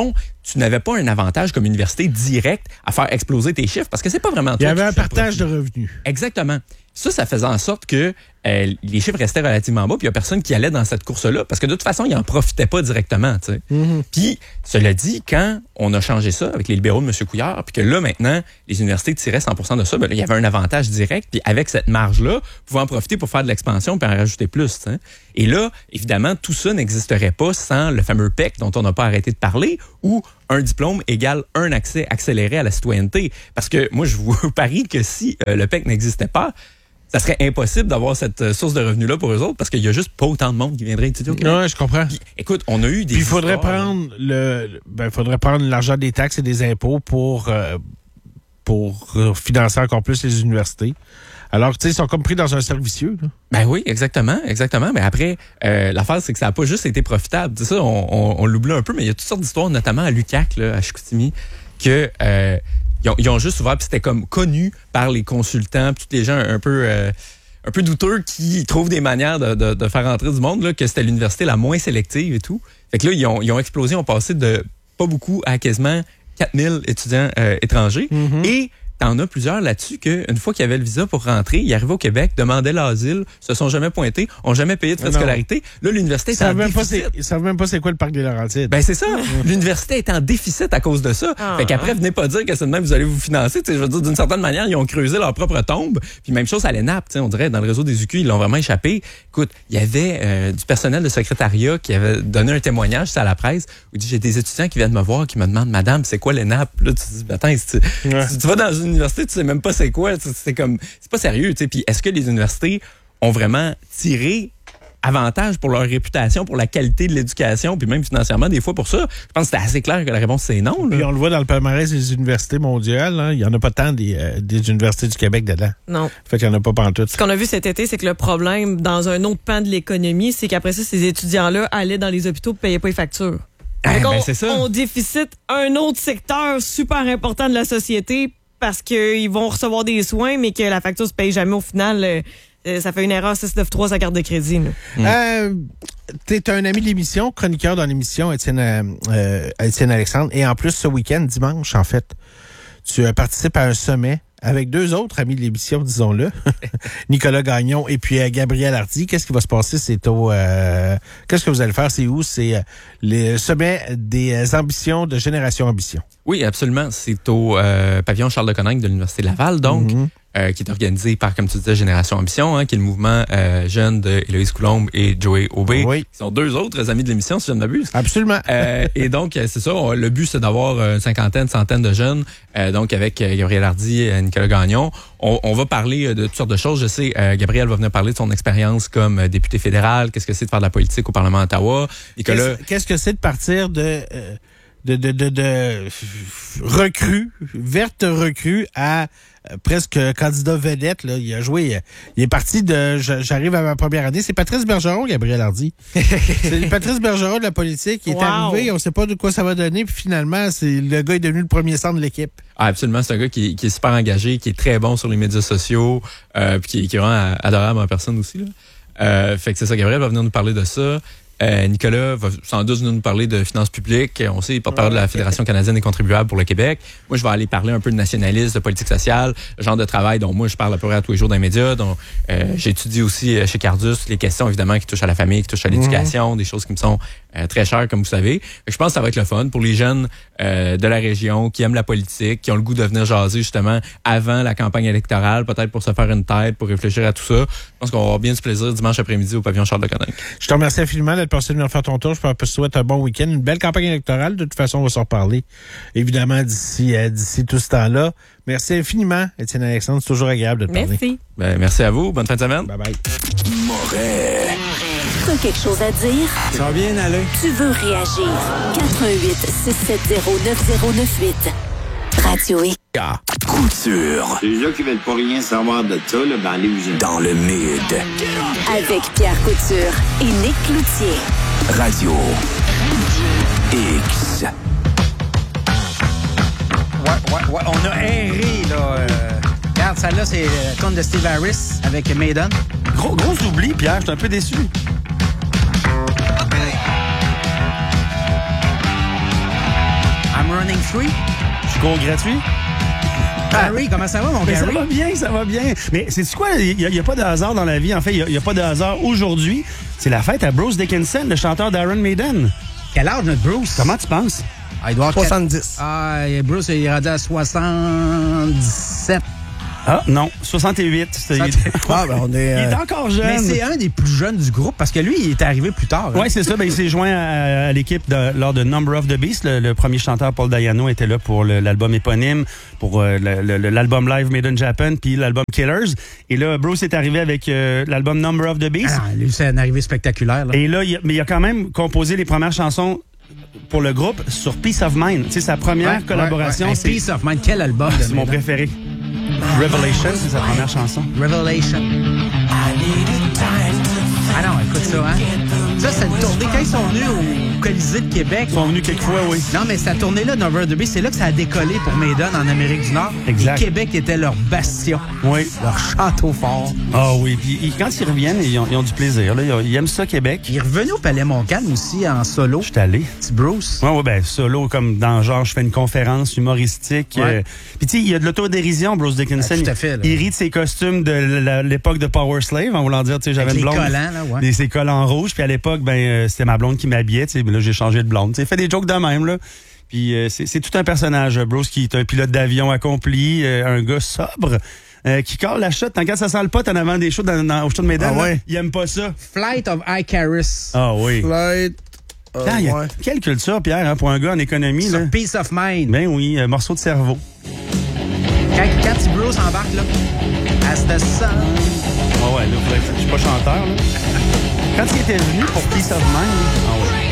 tu n'avais pas un avantage comme université direct à faire exploser tes chiffres parce que c'est pas vraiment toi. Il y avait un partage de revenus. Exactement. Ça faisait en sorte que les chiffres restaient relativement bas, puis il n'y a personne qui allait dans cette course-là, parce que de toute façon, ils n'en profitaient pas directement. Tu sais. Puis, cela dit, quand on a changé ça avec les libéraux de M. Couillard, puis que là, maintenant, les universités tiraient 100% de ça, ben là, il y avait un avantage direct, puis avec cette marge-là, vous pouvez en profiter pour faire de l'expansion puis en rajouter plus. Tu sais. Et là, évidemment, tout ça n'existerait pas sans le fameux PEC dont on n'a pas arrêté de parler, où un diplôme égale un accès accéléré à la citoyenneté. Parce que moi, je vous parie que si le PEC n'existait pas, ça serait impossible d'avoir cette source de revenus-là pour eux autres parce qu'il y a juste pas autant de monde qui viendrait étudier au Québec. Oui, je comprends. Puis, écoute, on a eu des. Puis il faudrait prendre faudrait prendre l'argent des taxes et des impôts pour financer encore plus les universités. Alors que, tu sais, ils sont comme pris dans un cercle vicieux. Là. Ben oui, exactement. Mais après, l'affaire, c'est que ça n'a pas juste été profitable. Tu sais, ça, on l'oublie un peu, mais il y a toutes sortes d'histoires, notamment à l'UQAC, là, à Chicoutimi, que ils ont juste ouvert, puis c'était comme connu par les consultants, puis tous les gens un peu douteux qui trouvent des manières de faire entrer du monde, là, que c'était l'université la moins sélective et tout. Fait que là, ils ont explosé, ils ont passé de pas beaucoup à quasiment 4000 étudiants étrangers. Et t'en as plusieurs là-dessus qu'une fois qu'ils avaient le visa pour rentrer, ils arrivaient au Québec, demandaient l'asile, se sont jamais pointés, ont jamais payé de frais de scolarité. Là, l'université est en déficit. Ils savent même pas c'est quoi le parc des Laurentides. Ben c'est ça. L'université est en déficit à cause de ça. Fait qu'après, venez pas dire que c'est de même vous allez vous financer. T'sais, je veux dire, d'une certaine manière, ils ont creusé leur propre tombe. Puis même chose à l'ENAP. On dirait, dans le réseau des UQ, ils l'ont vraiment échappé. Écoute, il y avait du personnel de secrétariat qui avait donné un témoignage à la presse où il dit, j'ai des étudiants qui viennent me voir, qui me demandent, madame, c'est quoi l'ENAP? Là, tu dis, attends, tu vas dans une université, tu sais même pas c'est quoi. C'est pas sérieux. Puis est-ce que les universités ont vraiment tiré avantage pour leur réputation, pour la qualité de l'éducation, puis même financièrement, des fois, pour ça? Je pense que c'était assez clair que la réponse, c'est non. Là. Puis on le voit dans le palmarès des universités mondiales, hein, il n'y en a pas tant des universités du Québec dedans. Non. Fait qu'il n'y en a pas pantoute. Ce qu'on a vu cet été, c'est que le problème, dans un autre pan de l'économie, c'est qu'après ça, ces étudiants-là allaient dans les hôpitaux et ne payaient pas les factures. C'est ça. On déficite un autre secteur super important de la société parce qu'ils vont recevoir des soins, mais que la facture se paye jamais au final. Ça fait une erreur 693 sa carte de crédit. T'es un ami de l'émission, chroniqueur dans l'émission, Étienne Alexandre. Et en plus, ce week-end, dimanche, en fait, tu participes à un sommet avec deux autres amis de l'émission, disons-le, Nicolas Gagnon et puis Gabriel Hardy. Qu'est-ce qui va se passer? Qu'est-ce que vous allez faire? C'est où? C'est le sommet des ambitions de Génération Ambition. Oui, absolument. C'est au pavillon Charles de Coninck de l'Université de Laval, donc, qui est organisé par, comme tu disais, Génération Ambition, qui est le mouvement jeune de Héloïse Coulombe et Joey Aubé, qui sont deux autres amis de l'émission, si je ne m'abuse. Absolument. Et donc, c'est ça. Le but, c'est d'avoir une centaine de jeunes, donc avec Gabriel Hardy et Nicolas Gagnon. On va parler de toutes sortes de choses. Je sais, Gabriel va venir parler de son expérience comme député fédéral. Qu'est-ce que c'est de faire de la politique au Parlement d'Ottawa? Nicolas... Qu'est-ce que c'est de partir de recrue, verte recrue à presque candidat vedette, là. Il a joué, il est parti de, j'arrive à ma première année. C'est Patrice Bergeron, Gabriel Hardy. C'est Patrice Bergeron de la politique. Il est arrivé, on sait pas de quoi ça va donner, puis finalement, le gars est devenu le premier centre de l'équipe. Ah, absolument. C'est un gars qui est super engagé, qui est très bon sur les médias sociaux, puis qui est vraiment adorable en personne aussi, là. Fait que c'est ça, Gabriel va venir nous parler de ça. Nicolas va sans doute nous parler de finances publiques. On sait, il porte-parole de la Fédération canadienne des contribuables pour le Québec. Moi, je vais aller parler un peu de nationalisme, de politique sociale, le genre de travail dont moi, je parle à peu près tous les jours dans les médias, dont j'étudie aussi chez Cardus les questions, évidemment, qui touchent à la famille, qui touchent à l'éducation, des choses qui me sont très chères, comme vous savez. Je pense que ça va être le fun pour les jeunes de la région qui aiment la politique, qui ont le goût de venir jaser, justement, avant la campagne électorale, peut-être pour se faire une tête, pour réfléchir à tout ça. Je pense qu'on va avoir bien du plaisir dimanche après-midi au pavillon Charles de Coninck. Je te remercie infiniment d'être passé de venir faire ton tour. Je te souhaite un bon week-end, une belle campagne électorale. De toute façon, on va s'en reparler, évidemment, d'ici tout ce temps-là. Merci infiniment, Étienne Alexandre. C'est toujours agréable de te parler. Merci. Merci à vous. Bonne fin de semaine. Bye-bye. Moret. Tu as quelque chose à dire? Ça va bien aller. Tu veux réagir? 88-670-9098. Radio X. Couture. Les gens qui veulent pas rien savoir de ça, là, ben allez-vous. Dans le mid. Avec Pierre Couture et Nick Cloutier. Radio X. Ouais, on a erré, là. Regarde, celle-là, c'est le compte de Steve Harris avec Maiden. Gros oubli, Pierre, je suis un peu déçu. Running Free. Je cours gratuit. Harry, comment ça va, mon Mais Gary? ça va bien. Mais c'est quoi? Il n'y a pas de hasard dans la vie. En fait, il n'y a pas de hasard aujourd'hui. C'est la fête à Bruce Dickinson, le chanteur d'Iron Maiden. Quel âge, notre Bruce? Comment tu penses? Il doit avoir 70. Bruce, il est rendu à 77. Ah, non, 68. On est. Il est encore jeune. Mais c'est un des plus jeunes du groupe parce que lui, il est arrivé plus tard. Oui, c'est ça. Il s'est joint à l'équipe lors de Number of the Beast. Le premier chanteur, Paul Dayano, était là pour l'album éponyme, pour l'album live Made in Japan, puis l'album Killers. Et là, Bruce est arrivé avec l'album Number of the Beast. Lui, c'est une arrivée spectaculaire. Là. Et là, il a quand même composé les premières chansons pour le groupe sur Peace of Mind. C'est sa première collaboration. Ouais. Peace of Mind, quel album? C'est mon préféré. Revelation, c'est sa première chanson. Revelation. Ah non, écoute ça, hein? Ça, c'est une tournée. Quand ils sont venus au Colisée de Québec... Ils sont venus quelques fois, oui. Non, mais cette tournée-là, Number of the Beast, c'est là que ça a décollé pour Maiden en Amérique du Nord. Exact. Et Québec était leur bastion. Oui. Leur château fort. Ah oui, puis quand ils reviennent, ils ont du plaisir. Là. Ils aiment ça, Québec. Il est revenu au Palais Montcalm aussi en solo. Je suis allé. Petit Bruce. Oui, ben solo, comme dans genre, je fais une conférence humoristique. Ouais. Puis tu sais, il y a de l'autodérision, Bruce Dickinson. Tout à fait, là. Il rit de ses costumes de l'époque de Power Slave, en voulant dire, tu sais, j'avais Avec une blonde. les collants, là, ouais. Ses collants rouges. Puis à l'époque, c'était ma blonde qui m'habillait, tu sais. Mais là, j'ai changé de blonde. Tu sais, fait des jokes de même, là. Puis c'est tout un personnage, Bruce, qui est un pilote d'avion accompli, un gars sobre. Qui colle la shot. Tant que ça sent le pot en avant des shows au show de Maiden, Ah ouais. il aime pas ça. Flight of Icarus. Ah oui. Flight. Putain, quelle culture, Pierre, hein, pour un gars en économie. Sur Là. Peace of Mind. Ben oui, morceau de cerveau. Quand petit Bruce embarque, là, As the Sun. Ah ouais, là, je suis pas chanteur, là. Quand il était venu pour Peace of Mind,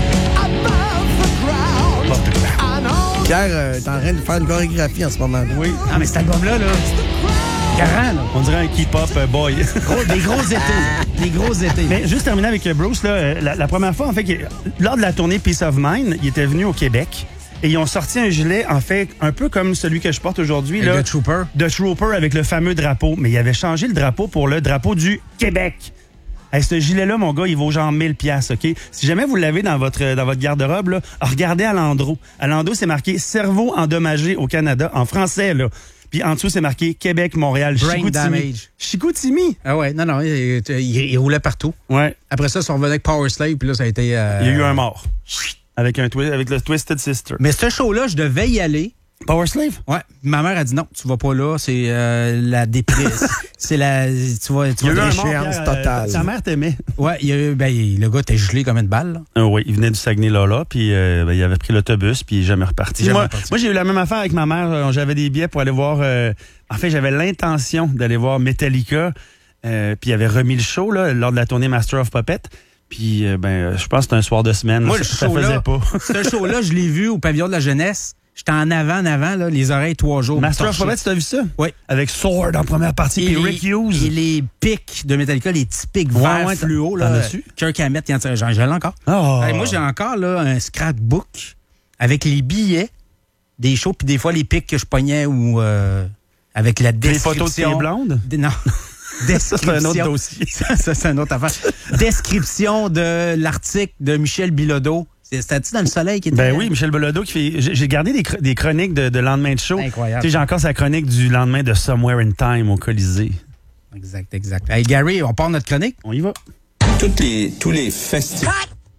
Pierre est en train de faire une chorégraphie en ce moment. Oui. Ah, mais cet album-là, garant, là. On dirait un K-pop boy. Des gros étés. Des gros étés. Mais juste terminer avec Bruce, là, la première fois, en fait, lors de la tournée Peace of Mind, il était venu au Québec. Et ils ont sorti un gilet, en fait, un peu comme celui que je porte aujourd'hui. The Trooper. The Trooper avec le fameux drapeau. Mais il avait changé le drapeau pour le drapeau du Québec. Hey, ce gilet-là, mon gars, il vaut genre 1000 $, OK? Si jamais vous l'avez dans votre garde-robe, là, regardez à l'endroit. À l'endroit, c'est marqué « Cerveau endommagé au Canada » en français, là. Puis en dessous, c'est marqué « Québec, Montréal, Brain Chicoutimi. damage. » Chicoutimi. Ah ouais, non, il roulait partout. Ouais. Après ça, ils sont revenus avec Power Slave, puis là, ça a été... Il y a eu un mort. Avec le Twisted Sister. Mais ce show-là, je devais y aller. Power Slave? Ouais. Ma mère a dit non, tu vas pas là, c'est la dépresse. C'est la... Tu vas l'échéance totale. Sa mère t'aimait. Ouais, le gars était gelé comme une balle. Oui, il venait du Saguenay-Lala, puis il avait pris l'autobus, puis il est jamais reparti. Moi, j'ai eu la même affaire avec ma mère. J'avais des billets pour aller voir... en fait, j'avais l'intention d'aller voir Metallica, puis il avait remis le show là, lors de la tournée Master of Puppets. Puis, je pense que c'était un soir de semaine. Moi, là, ça faisait pas. Ce show-là, je l'ai vu au Pavillon de la Jeunesse. J'étais en avant, là, les oreilles 3 jours. Master of Puppets, tu as vu ça? Oui. Avec Sword en première partie, puis Rick Hughes. Et les pics de Metallica, les typiques verts fluo. T'en as-tu? Kirk Hammett, j'en ai encore. Oh. Moi, j'ai encore là, un scrapbook avec les billets des shows, puis des fois les pics que je pognais ou avec la description. Les photos de tes blondes? Non. Ça, c'est un autre dossier. Ça, c'est un autre affaire. Description de l'article de Michel Bilodeau. C'était-tu dans Le Soleil qui était... Ben oui, Michel Bilodeau qui fait... J'ai gardé des chroniques de lendemain de show. Incroyable. Tu sais, j'ai encore sa chronique du lendemain de Somewhere in Time au Colisée. Exact. Hey, Gary, on part notre chronique? On y va. Tous les festivals.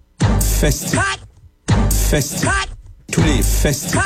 Tous les festivals.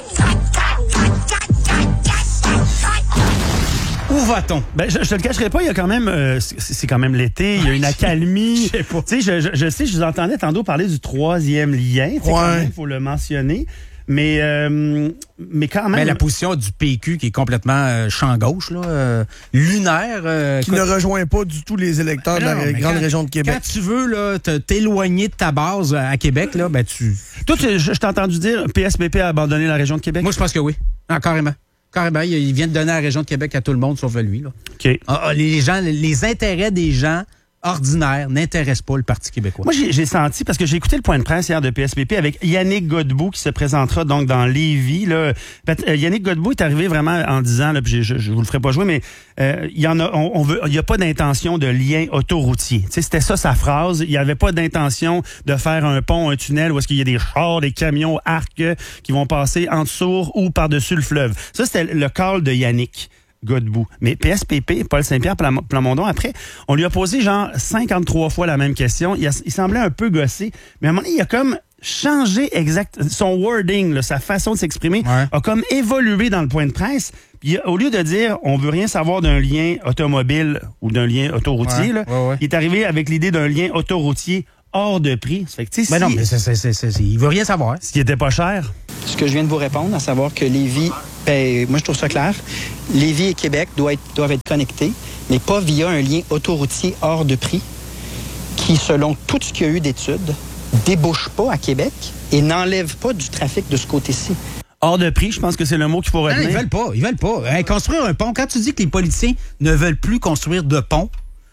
Où va-t-on? Ben, je te le cacherai pas, il y a quand même, c'est quand même l'été, il y a une accalmie. Je sais pas. Tu sais, je sais, je vous entendais tantôt parler du 3e lien. Tu sais, quand même, faut le mentionner. Mais quand même. Mais la position du PQ qui est complètement champ gauche, là, lunaire. Qui ne rejoint pas du tout les électeurs de la grande région de Québec. Quand tu veux là, t'éloigner de ta base à Québec, là, ben tu. Toi, je t'ai entendu dire PSPP a abandonné la région de Québec. Moi, je pense que oui. Ah, carrément. Carrément, il vient de donner la région de Québec à tout le monde, sauf à lui. Là. OK. Les intérêts des gens ordinaire n'intéresse pas le Parti québécois. Moi, j'ai senti, parce que j'ai écouté le point de presse hier de PSPP avec Yannick Godbout qui se présentera donc dans Lévis. Là. Yannick Godbout est arrivé vraiment en disant, là, puis je vous le ferai pas jouer, mais il y a pas d'intention de lien autoroutier. Tu sais, c'était ça sa phrase. Il n'y avait pas d'intention de faire un pont, un tunnel où est-ce qu'il y a des chars, des camions, arcs qui vont passer en dessous ou par-dessus le fleuve. Ça, c'était le call de Yannick Godbout. Mais PSPP, Paul Saint-Pierre Plamondon, après, on lui a posé genre 53 fois la même question. Il semblait un peu gossé, mais à un moment donné, il a comme changé son wording, là, sa façon de s'exprimer, a comme évolué dans le point de presse. Puis, au lieu de dire on veut rien savoir d'un lien automobile ou d'un lien autoroutier, il est arrivé avec l'idée d'un lien autoroutier hors de prix. Ça fait que, non, mais il veut rien savoir. Ce qui était pas cher. Ce que je viens de vous répondre, à savoir que Lévis, moi je trouve ça clair, Lévis et Québec doivent être connectés, mais pas via un lien autoroutier hors de prix qui, selon tout ce qu'il y a eu d'études, débouche pas à Québec et n'enlève pas du trafic de ce côté-ci. Hors de prix, je pense que c'est le mot qu'il faut retenir. Non, ils veulent pas. Construire un pont, quand tu dis que les politiciens ne veulent plus construire de pont,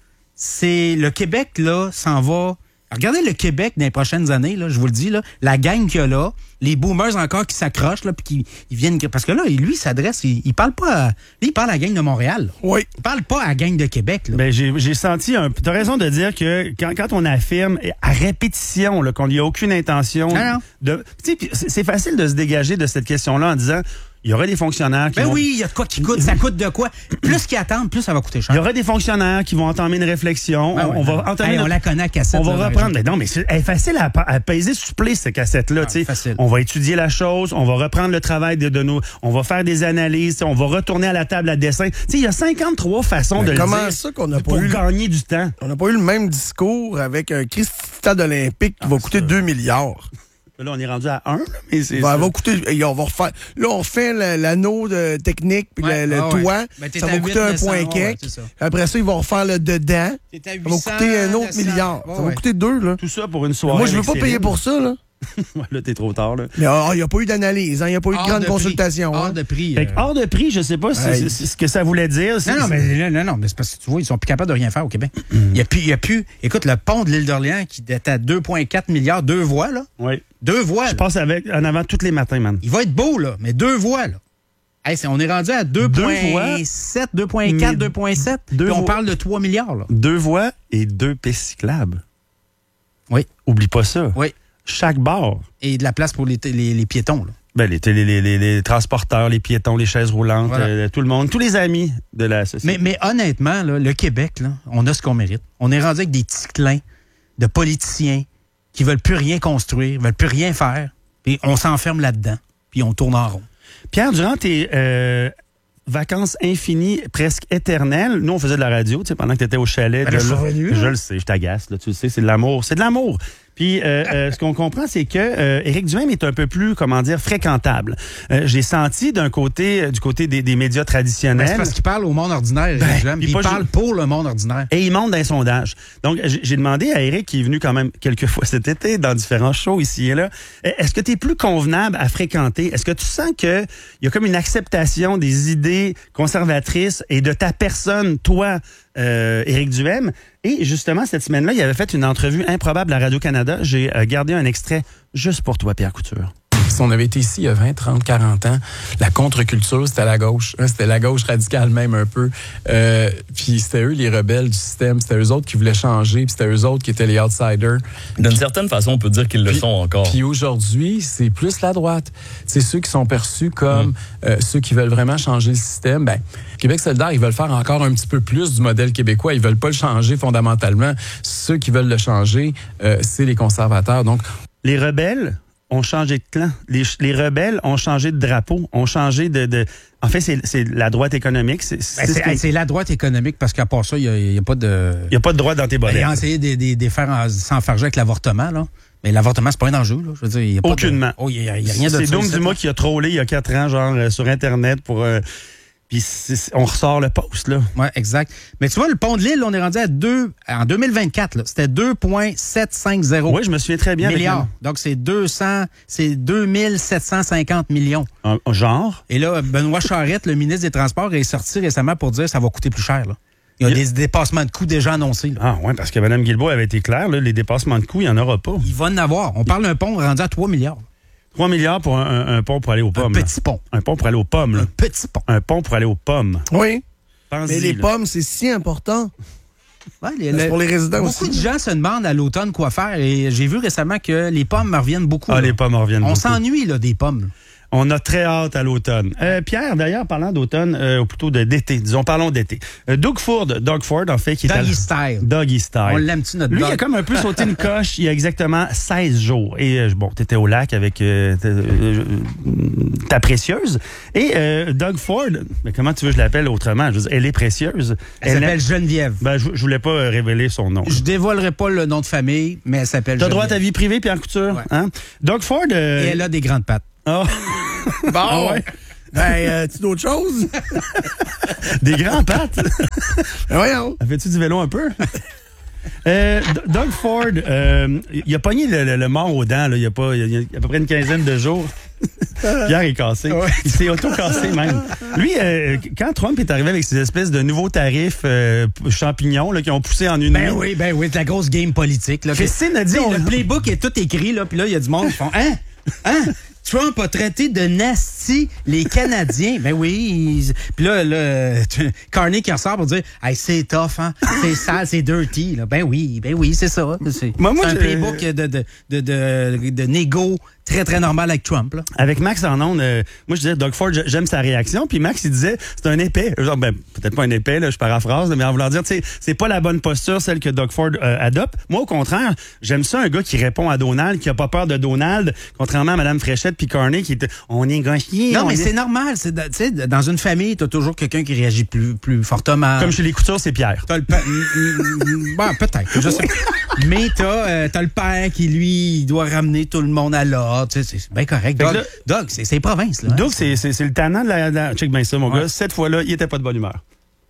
c'est le Québec, là, s'en va... Regardez le Québec dans les prochaines années, là, je vous le dis, là, la gang qu'il y a là, les boomers encore qui s'accrochent, là, puis qui viennent... Parce que là, lui, il s'adresse, il parle pas à... Lui, il parle à la gang de Montréal. Oui. Il parle pas à la gang de Québec. Là. Ben, j'ai senti t'as raison de dire que quand on affirme à répétition là, qu'on n'y a aucune intention de... Tu sais, c'est facile de se dégager de cette question-là en disant... Il y aurait des fonctionnaires qui oui, il y a de quoi qui coûte. Ça coûte de quoi? Plus qu'ils attendent, plus ça va coûter cher. Il y aurait des fonctionnaires qui vont entamer une réflexion. On la connaît à cassette. On va reprendre. Mais non, mais c'est facile à peser supplé, cette cassette-là. On va étudier la chose, on va reprendre le travail de nous, on va faire des analyses, on va retourner à la table à dessin. Il y a 53 façon de le dire. Comment ça qu'on n'a pas pour gagner du temps? On n'a pas eu le même discours avec un Christ stade olympique qui va coûter 2 milliards. Là, on est rendu à 1, mais c'est ça. Va coûter, on va refaire. Là, on fait l'anneau technique puis le toit. Ça va coûter 1,4 quelque. Après ça, ils vont refaire le dedans. Ça va coûter un autre milliard. Ça va coûter 2, là. Tout ça pour une soirée. Moi, je veux pas payer pour ça, là. Là, t'es trop tard, là. Mais il n'y a pas eu d'analyse, il n'y a pas eu de grande consultation. Hors de prix. Hors de prix, je sais pas ce que ça voulait dire. Non, mais c'est parce que tu vois, ils sont plus capables de rien faire au Québec. Il y a plus. Écoute, le pont de l'île d'Orléans qui est à 2,4 milliards, 2 voies, là. Oui. 2 voies. Je passe en avant tous les matins, man. Il va être beau, là, mais 2 voies, là. Hey, on est rendu à 2,7, 2,4, 2,7. Puis on parle de 3 milliards, là. 2 voies et 2 pistes cyclables. Oui. Oublie pas ça. Oui. Chaque bord. Et de la place pour les piétons, là. Ben, les transporteurs, les piétons, les chaises roulantes, tout le monde, tous les amis de la société. Mais honnêtement, là, le Québec, là, on a ce qu'on mérite. On est rendu avec des petits clins de politiciens qui veulent plus rien construire, veulent plus rien faire, puis on s'enferme là-dedans, puis on tourne en rond. Pierre, durant tes vacances infinies, presque éternelles, nous, on faisait de la radio, tu sais, pendant que tu étais au chalet. Je le sais, je t'agace, là, tu le sais, c'est de l'amour. C'est de l'amour. Puis, ce qu'on comprend, c'est que Éric Duhaime est un peu plus, fréquentable. J'ai senti du côté des médias traditionnels. C'est parce qu'il parle au monde ordinaire, Éric Duhaime. Il parle pour le monde ordinaire. Et il monte dans les sondages. Donc, j'ai demandé à Éric, qui est venu quand même quelques fois cet été, dans différents shows ici et là, est-ce que tu es plus convenable à fréquenter? Est-ce que tu sens qu'il y a comme une acceptation des idées conservatrices et de ta personne, toi, Éric Duhaime? Et justement, cette semaine-là, il avait fait une entrevue improbable à Radio-Canada. J'ai gardé un extrait juste pour toi, Pierre Couture. Si on avait été ici il y a 20, 30, 40 ans, la contre-culture, c'était la gauche. C'était la gauche radicale même un peu. Puis c'était eux les rebelles du système. C'était eux autres qui voulaient changer. Puis c'était eux autres qui étaient les outsiders. D'une certaine façon, on peut dire qu'ils le sont encore. Puis aujourd'hui, c'est plus la droite. C'est ceux qui sont perçus comme ceux qui veulent vraiment changer le système. Ben, Québec solidaire, ils veulent faire encore un petit peu plus du modèle québécois. Ils veulent pas le changer fondamentalement. Ceux qui veulent le changer, c'est les conservateurs. Donc, les rebelles ont changé de clan. Les rebelles ont changé de drapeau, ont changé de... En fait, c'est la droite économique. C'est la droite économique parce qu'à part ça, il n'y a pas de... Il n'y a pas de droite dans tes bolettes. Ils ont essayé de faire s'enfarger avec l'avortement, là. Mais l'avortement, c'est pas un enjeu, là. Je veux dire, il y a pas aucunement. Il y a rien de ça. C'est Doom Dumas qui a trollé il y a 4 ans, genre, sur Internet pour... Puis on ressort le post, là. Oui, exact. Mais tu vois, le pont de l'île, on est rendu à en 2024, là, c'était 2,750 oui, je me souviens très bien. Milliards. Donc, c'est 2750 millions. Genre? Et là, Benoît Charette, le ministre des Transports, est sorti récemment pour dire que ça va coûter plus cher, là. Il y a des dépassements de coûts déjà annoncés. Là. Ah oui, parce que Mme Guilbeault avait été claire, là, les dépassements de coûts, il n'y en aura pas. Il va en avoir. On parle d'un pont rendu à 3 milliards. 3 milliards pour un pont pour aller aux pommes. Un petit pont. Un pont pour aller aux pommes. Là. Un petit pont. Un pont pour aller aux pommes. Oui. Pense-y, mais les là. pommes, c'est si important. Ouais, C'est pour les résidents beaucoup aussi. de gens se demandent à l'automne quoi faire. Et j'ai vu récemment que les pommes me reviennent beaucoup. Ah, là. les pommes reviennent On beaucoup. s'ennuie là, des pommes. On a très hâte à l'automne. Pierre, d'ailleurs, parlant d'automne, ou plutôt d'été, disons, parlons d'été. Doug Ford, en fait, qui est Doggy style. Doggy style. On l'aime-tu, notre Lui, dog? il a comme un peu sauté une coche il y a exactement 16 jours. Et bon, t'étais au lac avec ta précieuse. Et Doug Ford, mais comment tu veux que je l'appelle autrement? Je veux dire, elle est précieuse. Elle s'appelle Geneviève. Ben, je voulais pas révéler son nom. Je dévoilerai pas le nom de famille, mais elle s'appelle T'as Geneviève. droit à ta vie privée, Pierre Couture? Ouais. Hein? Doug Ford... Et elle a des grandes pattes. Oh. Bon, Ah ouais. tu d'autres choses? Des grands pattes. Voyons. Fais-tu du vélo un peu? Doug Ford, il a pogné le mort aux dents, là, il y a à peu près une quinzaine de jours. Pierre est cassé. Ouais. Il s'est auto-cassé même. Lui, quand Trump est arrivé avec ces espèces de nouveaux tarifs champignons là, qui ont poussé en une nuit. Ben oui, de la grosse game politique. Là, Christine a dit... le playbook est tout écrit, là, puis là, il y a du monde qui font « Hein? Trump a traité de nasty les Canadiens. » Ben oui. Puis là, Carney qui ressort pour dire « Hey, c'est tough, hein? C'est sale, c'est dirty. » là. Ben oui, c'est ça. C'est un playbook de négo très, très normal avec Trump. Là. Avec Max en ondes, moi, je disais, Doug Ford, j'aime sa réaction. Puis Max, il disait, c'est un épais. Genre, ben, peut-être pas un épais, là, je paraphrase, mais en voulant dire, tu sais, c'est pas la bonne posture, celle que Doug Ford adopte. Moi, au contraire, j'aime ça, un gars qui répond à Donald, qui a pas peur de Donald, contrairement à Mme Fréchette puis Carney, qui était, on est gauchier. Non, mais c'est normal. Tu sais, dans une famille, t'as toujours quelqu'un qui réagit plus fortement. Comme chez les Coutures, c'est Pierre. T'as le bon, peut-être. Je sais pas. Mais t'as le père qui, lui, il doit ramener tout le monde à l'ordre. Tu sais, c'est bien correct. Doug, c'est province, là. Doug, c'est le tannant de la... Check bien ça, mon gars. Cette fois-là, il était pas de bonne humeur.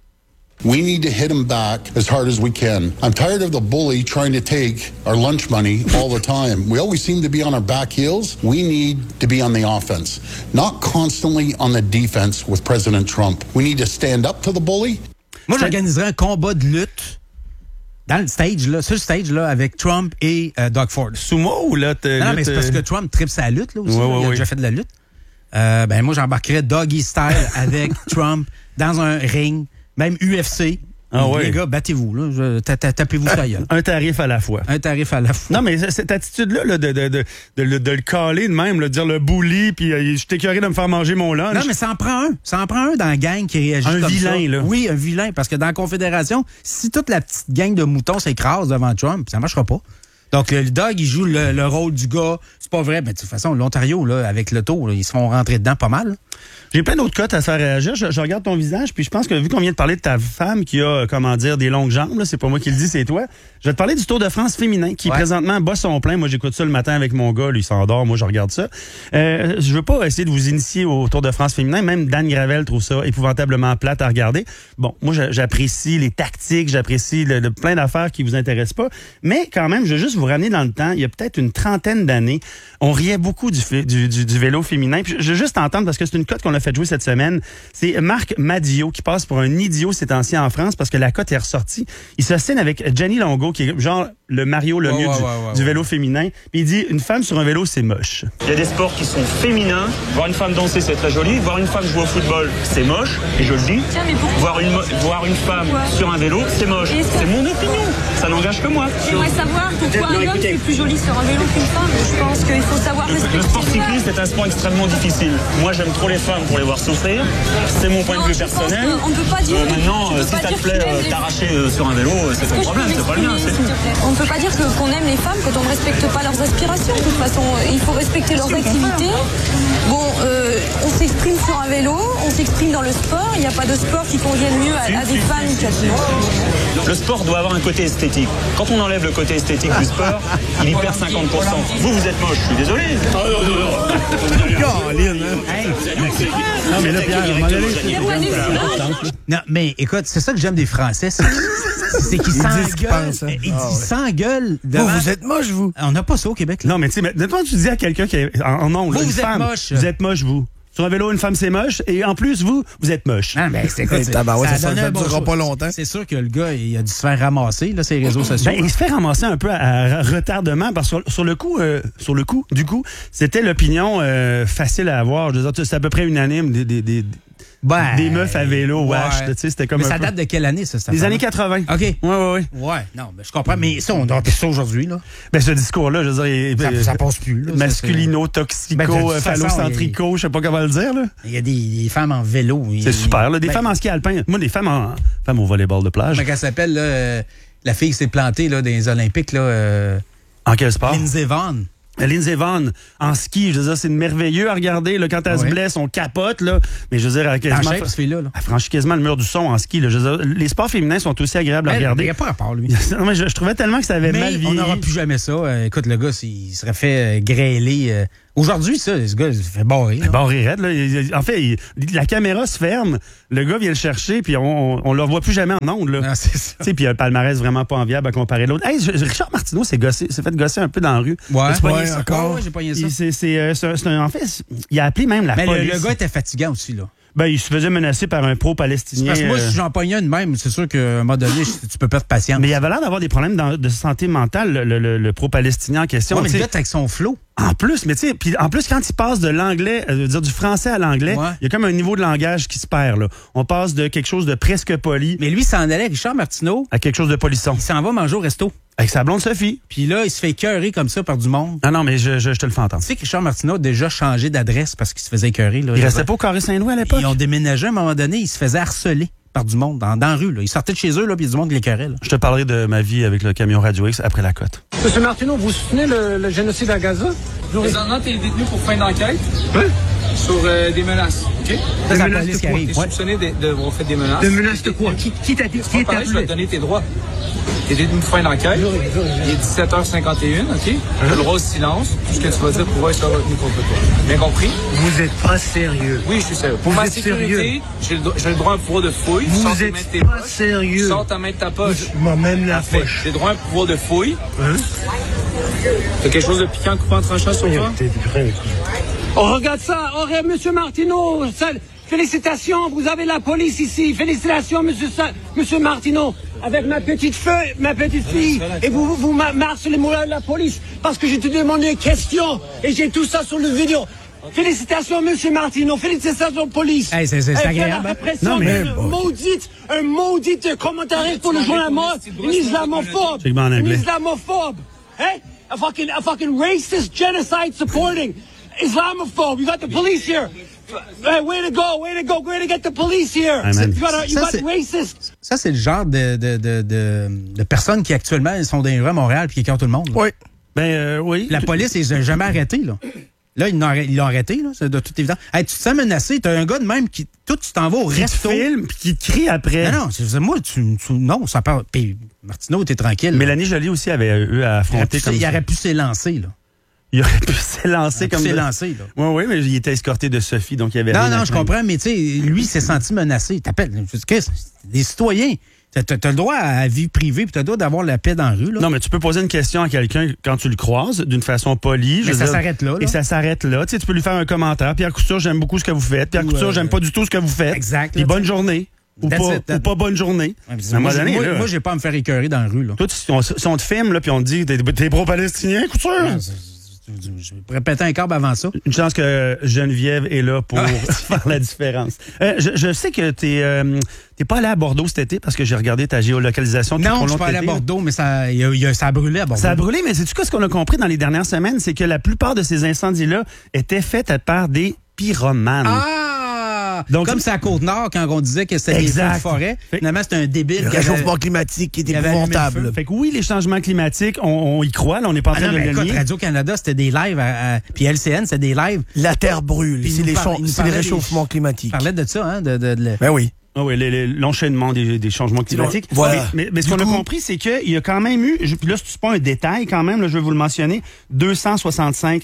We need to hit him back as hard as we can. I'm tired of the bully trying to take our lunch money all the time. We always seem to be on our back heels. We need to be on the offense, not constantly on the defense with President Trump. We need to stand up to the bully. Moi, j'organiserais un combat de lutte dans le stage, là, sur le stage, là, avec Trump et Doug Ford. Sumo ou là? Non, mais c'est parce que Trump tripe sa lutte, là, aussi. Il a déjà fait de la lutte. Ben, moi, j'embarquerais Doggy Style avec Trump dans un ring, même UFC. Ah ouais. Les gars, battez-vous, là. Tapez-vous ça gueule. Un tarif à la fois. Un tarif à la fois. Non, mais cette attitude-là, là, de le caler de même, là, de dire le bully, puis je t'écœurais de me faire manger mon lunch. Non, mais ça en prend un. Ça en prend un dans la gang qui réagit comme ça. Un vilain, là. Oui, un vilain. Parce que dans la Confédération, si toute la petite gang de moutons s'écrase devant Trump, ça marchera pas. Donc, le Doug, il joue le rôle du gars. C'est pas vrai. Mais de toute façon, l'Ontario, là, avec l'auto, ils se font rentrer dedans pas mal. J'ai plein d'autres cotes à faire réagir. Je regarde ton visage, puis je pense que vu qu'on vient de parler de ta femme qui a, comment dire, des longues jambes, là, c'est pas moi qui le dis, c'est toi. Je vais te parler du Tour de France féminin qui présentement bat son plein. Moi, j'écoute ça le matin avec mon gars, lui il s'endort, moi je regarde ça. Je veux pas essayer de vous initier au Tour de France féminin. Même Dan Gravel trouve ça épouvantablement plate à regarder. Bon, moi j'apprécie les tactiques, j'apprécie plein d'affaires qui vous intéressent pas. Mais quand même, je veux juste vous ramener dans le temps. Il y a peut-être une trentaine d'années, on riait beaucoup du vélo féminin. Puis je veux juste entendre parce que c'est une cote qu'on a fait jouer cette semaine. C'est Marc Madio qui passe pour un idiot ces temps-ci en France parce que la cote est ressortie. Il s'assigne avec Jenny Longo qui est genre le Mario Lemieux du vélo féminin. Puis il dit une femme sur un vélo c'est moche. Il y a des sports qui sont féminins. Voir une femme danser c'est très joli. Voir une femme jouer au football c'est moche. Et je le dis. Voir une femme sur un vélo c'est moche. C'est mon opinion. Ça n'engage que moi. J'aimerais savoir pourquoi un homme est plus joli sur un vélo qu'une femme. Je pense qu'il faut savoir respecter. Le sport cycliste est un sport extrêmement difficile. Moi j'aime trop les femmes pour les voir souffrir. C'est mon point de vue personnel. On ne peut pas dire. Maintenant, si ça te plaît t'arracher sur un vélo, c'est ton problème, c'est pas le mien. On ne peut pas dire qu'on aime les femmes quand on ne respecte pas leurs aspirations. De toute façon, il faut respecter leurs activités. Bon, on s'exprime sur un vélo, on s'exprime dans le sport. Il n'y a pas de sport qui convienne mieux à des femmes qu'à d'autres. Le sport doit avoir un côté esthétique. Quand on enlève le côté esthétique du sport, il y perd 50%. Vous êtes moche, je suis désolé. Non, mais là, Pierre, non, mais écoute, c'est ça que j'aime des Français. C'est qu'ils s'engueulent. Ils s'engueulent. Vous êtes moche, vous. On n'a pas ça au Québec. Là. Non, mais tu sais, maintenant, tu dis à quelqu'un qui est en ondes, vous êtes moche. Vous êtes moche, vous. sur un vélo, une femme, c'est moche. Et en plus, vous êtes moche. Ah, ben, c'est quoi? Ça ne durera pas longtemps. C'est sûr que le gars, il a dû se faire ramasser, là, ses réseaux sociaux. Ben, il se fait ramasser un peu à retardement parce que sur le coup, du coup, c'était l'opinion facile à avoir. Je veux dire, c'est à peu près unanime des meufs à vélo, wesh. C'était comme. Mais ça date de quelle année, ça? Des années 80. OK. Ouais. Ouais, non, ben, je comprends. Mais ça, on a ça aujourd'hui, là. Ben, ce discours-là, je veux dire. Ça passe plus, là. Masculino, toxico, phallocentrico, je sais pas comment le dire, là. Il y a des femmes en vélo. C'est super, là. Des femmes en ski alpin. Moi, des femmes au volleyball de plage. Comment elle s'appelle, là? La fille qui s'est plantée, là, dans les Olympiques, là. En quel sport? Lindsey Vonn. Lindsey Vonn, en ski, je veux dire, c'est merveilleux à regarder. Là, quand elle se blesse, on capote. Là. Mais je veux dire, elle franchit quasiment le mur du son en ski. Là. Je veux dire, les sports féminins sont aussi agréables à regarder. Il n'y a pas rapport, lui. Non, mais je trouvais tellement que ça avait mal vieilli. On n'aura plus jamais ça. Écoute, le gars, il serait fait grêler. Aujourd'hui, ce gars, il se fait barrer. Barrer raide, là. En fait, la caméra se ferme, le gars vient le chercher, puis on le revoit plus jamais en ondes. Là. Ah, c'est ça. Puis il a un palmarès vraiment pas enviable à comparer l'autre. Hey, Richard Martineau s'est fait gosser un peu dans la rue. Ouais, encore. J'ai pogné ça. En fait, il a appelé même la police. Le gars était fatigant aussi, là. Ben, il se faisait menacer par un pro-palestinien. Parce que moi, si j'en pognais une même, c'est sûr qu'à un moment donné, tu peux perdre patience. Mais il avait l'air d'avoir des problèmes de santé mentale, le pro-palestinien en question. Ouais, mais le gars, avec son flow. En plus, mais tu sais, puis en plus, quand il passe de l'anglais, du français à l'anglais, il y a comme un niveau de langage qui se perd, là. On passe de quelque chose de presque poli. Mais lui, s'en allait, Richard Martineau. À quelque chose de polisson. Il s'en va manger au resto. Avec sa blonde Sophie. Puis là, il se fait écœurer comme ça par du monde. Ah non, mais je te le fais entendre. Tu sais que Richard Martineau a déjà changé d'adresse parce qu'il se faisait écœurer. Là, il restait pas au Carré Saint-Louis à l'époque? Ils ont déménagé à un moment donné, il se faisait harceler par du monde dans la rue. Là. Ils sortaient de chez eux, là, puis il y a du monde qui l'écœurait. Je te parlerai de ma vie avec le camion Radio X après la côte. Monsieur Martineau, vous soutenez le génocide à Gaza? Présentement, tu es détenu pour fin d'enquête. Oui. Sur des menaces. OK? Des menaces de quoi? Tu es soupçonné d'avoir fait des menaces. Des menaces de quoi? Qui t'a dit? Qui t'a je vais te donner tes droits. Tu es détenu pour fin d'enquête. Il est 17h51, OK? Tu as le droit au silence. Tout ce que tu vas dire pourra être retenu contre toi. Bien compris? Vous êtes pas sérieux. Oui, je suis sérieux. Pour ma sécurité, j'ai le droit à un pouvoir de fouille. Vous êtes pas sérieux. Sors ta main de ta poche. Même la poche. J'ai le droit à un pouvoir de fouille. T'as quelque chose de piquant, coupant, tranchant sur toi? Oh, regarde ça. Oh, monsieur Martineau. Félicitations, vous avez la police ici. Félicitations, monsieur Martineau. Avec ma petite fille. Et vous m'harcelez la police. Parce que je te demande une question. Et j'ai tout ça sur le vidéo. Félicitations, monsieur Martineau. Félicitations, police. Hey, c'est agréable. Non, mais un maudit commentaire pour le journal un islamophobe. Un islamophobe. Hey? A fucking racist genocide supporting Islamophobe. You got the police here. Hey, way to go. Way to get the police here. You got racist. Ça, c'est le genre de personnes qui actuellement sont dans les rues à Montréal et qui écœurent tout le monde. Oui. Oui. La police les a jamais arrêtés, là. Là, ils l'ont arrêté, là, c'est de toute évidence. Hey, tu te sens menacé, t'as un gars de même qui. Toi, tu t'en vas au resto. Qui te filme puis qui te crie après. Non, moi, non, ça parle. Puis Martineau, t'es tranquille. Mélanie Joly aussi avait eu à affronter il aurait pu s'élancer, là. Il aurait pu s'élancer comme s'élancer, là. Oui, mais il était escorté de Sophie, donc il y avait. Non, je comprends, mais tu sais, lui, il s'est senti menacé. T'appelles. Des citoyens. T'as le droit à la vie privée, puis t'as le droit d'avoir la paix dans la rue. Là. Non, mais tu peux poser une question à quelqu'un quand tu le croises, d'une façon polie. Mais ça s'arrête là. Et ça s'arrête là. Tu sais, tu peux lui faire un commentaire. Pierre Couture, j'aime beaucoup ce que vous faites. Pierre Couture, j'aime pas du tout ce que vous faites. Exact. Puis bonne journée. Ou pas bonne journée. Moi, j'ai pas à me faire écœurer dans la rue. Là. Toi, si on te filme, là, puis on te dit, t'es pro-palestinien, Couture? Je pourrais péter un câble avant ça. Une chance que Geneviève est là pour faire la différence. Je sais que t'es pas allé à Bordeaux cet été parce que j'ai regardé ta géolocalisation. Non, je suis pas allé à Bordeaux, mais ça a brûlé à Bordeaux. Ça a brûlé, mais sais-tu quoi, ce qu'on a compris dans les dernières semaines, c'est que la plupart de ces incendies-là étaient faits par des pyromanes. Donc, comme c'est à Côte-Nord, quand on disait que c'était des feux de forêt, finalement, c'était un débile. Le réchauffement climatique qui est épouvantable. Fait que oui, les changements climatiques, on y croit, là, on n'est pas en train de le nier. Radio-Canada, c'était des lives, puis LCN, c'était des lives. La Terre brûle, c'est les réchauffements climatiques. On parlait de ça, hein? Ben oui. Oui, l'enchaînement des changements climatiques. Voilà. Mais ce qu'on a compris, c'est qu'il y a quand même eu, puis là, c'est pas un détail quand même, là, je vais vous le mentionner, 265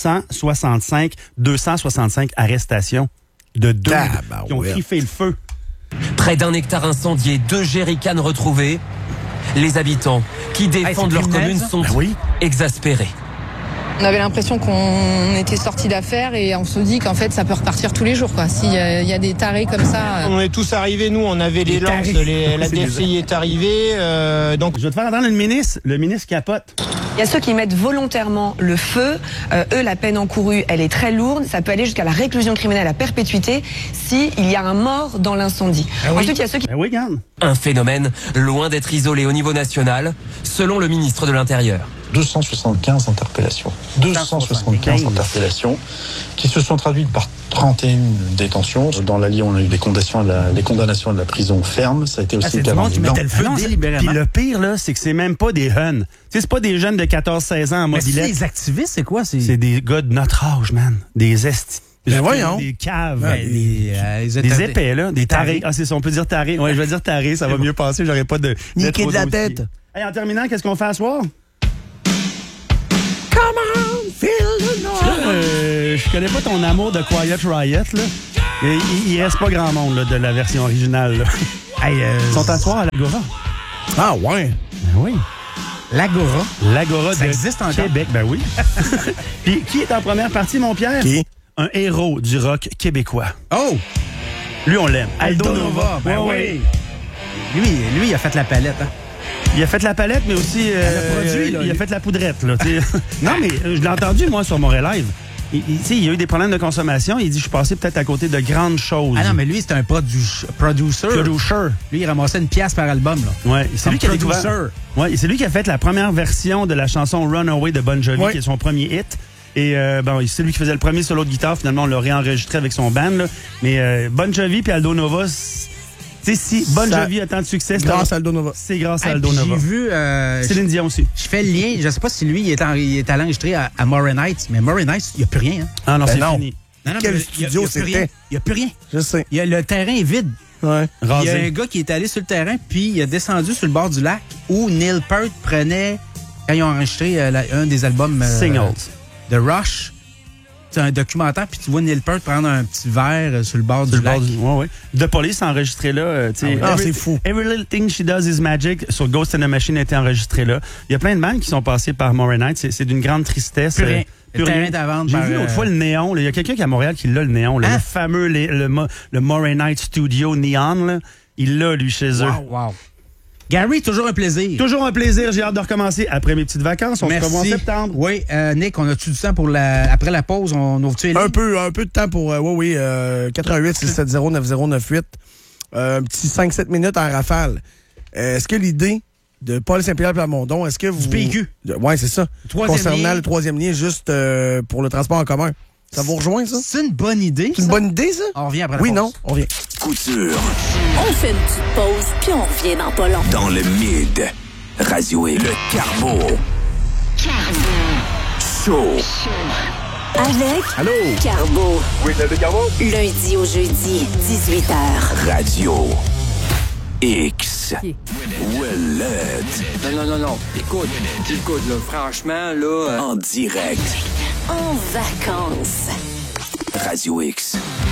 arrestations de deux qui ont griffé le feu. Près d'un hectare incendié, 2 jerrycans retrouvés. Les habitants qui défendent leur commune sont exaspérés. On avait l'impression qu'on était sorti d'affaires et on se dit qu'en fait ça peut repartir tous les jours, quoi. S'il y a des tarés comme ça. On est tous arrivés, nous, on avait les lances, la DCI est arrivée. Donc je vais te faire entendre le ministre capote. Il y a ceux qui mettent volontairement le feu. Eux, la peine encourue, elle est très lourde. Ça peut aller jusqu'à la réclusion criminelle à perpétuité s'il y a un mort dans l'incendie. Ensuite, il y a ceux qui... Un phénomène loin d'être isolé au niveau national, selon le ministre de l'Intérieur. 275 interpellations. 275 interpellations qui se sont traduites par 31 détentions. Dans l'Allier, on a eu des condamnations à la prison ferme. Ça a été aussi c'est du monde qui mettait le feu délibérément. Puis le pire, là, c'est que c'est même pas des huns. C'est pas des jeunes de 14-16 ans en mobilette. C'est des activistes, c'est quoi? C'est des gars de notre âge, man. Des estis. Ben voyons. Des caves. Ouais, des épais, là. Des tarés. Ah, c'est ça, on peut dire tarés. Ouais, je vais dire tarés, ça va mieux passer. J'aurais pas de... Niquer de la tête. Hey, en terminant, qu'est-ce qu'on fait à soir? Come on, feel the noise. Je connais pas ton amour de Quiet Riot, là. Il reste pas grand monde là, de la version originale. Là. Hey, ils sont à soir à l'Agora. Ah ouais? Ben oui. L'Agora. L'Agora ça de existe encore. Québec, ben oui. Puis qui est en première partie, mon Pierre? Qui? Un héros du rock québécois. Oh! Lui, on l'aime. Aldo Nova. Ben oui. Lui, il a fait la palette, hein? Il a fait la palette, mais aussi il a fait la poudrette. Là, non, mais je l'ai entendu, moi, sur Montréal Live. Il y a eu des problèmes de consommation. Il dit, je suis passé peut-être à côté de grandes choses. Ah non, mais lui, c'est un producer. Lui, il ramassait une pièce par album. Là. Ouais, c'est lui qui a découvert. Ouais, c'est lui qui a fait la première version de la chanson Runaway de Bon Jovi, qui est son premier hit. Et c'est lui qui faisait le premier solo de guitare. Finalement, on l'a réenregistré avec son band. Là. Mais Bon Jovi puis Aldo Nova... si Bon Jovi a tant de succès, c'est grâce à Aldo Nova. C'est grâce à Aldo Nova. J'ai vu... Céline Dion aussi. Je fais le lien. Je sais pas si lui, il est allé enregistrer à Moray Nights, mais Moray Nights, il n'y a plus rien. Hein. Ah non, c'est fini. Non, quel studio c'était? Il n'y a plus rien. Je sais. Le terrain est vide. Ouais. Il y a un gars qui est allé sur le terrain, puis il a descendu sur le bord du lac où Neil Peart prenait, quand ils ont enregistré un des albums... Singles. De Rush. C'est un documentaire, puis tu vois Neil Peart prendre un petit verre sur le bord du lac. Ouais. The Police a enregistré là. C'est fou. Every Little Thing She Does Is Magic sur Ghost in the Machine a été enregistré là. Il y a plein de bands qui sont passés par Moray Nights. C'est d'une grande tristesse. Plus rien. Le terrain d'avant. J'ai vu l'autre fois le néon. Il y a quelqu'un qui est à Montréal qui l'a, le néon. Là, le fameux le Moray Night Studio Neon. Là. Il l'a, lui, chez eux. Wow. Gary, toujours un plaisir. Toujours un plaisir. J'ai hâte de recommencer après mes petites vacances. On se revoit en septembre. Oui, Nick, on a-tu du temps pour après la pause? On ouvre-tu les lignes? Un peu de temps pour 88 670 9098. Un petit 5-7 minutes en rafale. Est-ce que l'idée de Paul Saint-Pierre Plamondon, est-ce que vous... Du PQ. Oui, c'est ça. Concernant le troisième lien, juste pour le transport en commun. Ça vous rejoint, ça? C'est une bonne idée. C'est une bonne idée, ça? On revient après la pause. Oui, non, on revient. Couture. On fait une petite pause, puis on revient dans pas long. Dans le mid, Radio X. Le Carbo. Show. Avec Allô? Carbo. Oui, c'est le Carbo. Lundi au jeudi, 18h. Radio X. Non. Écoute, là, franchement, là... En direct. En vacances. Radio X.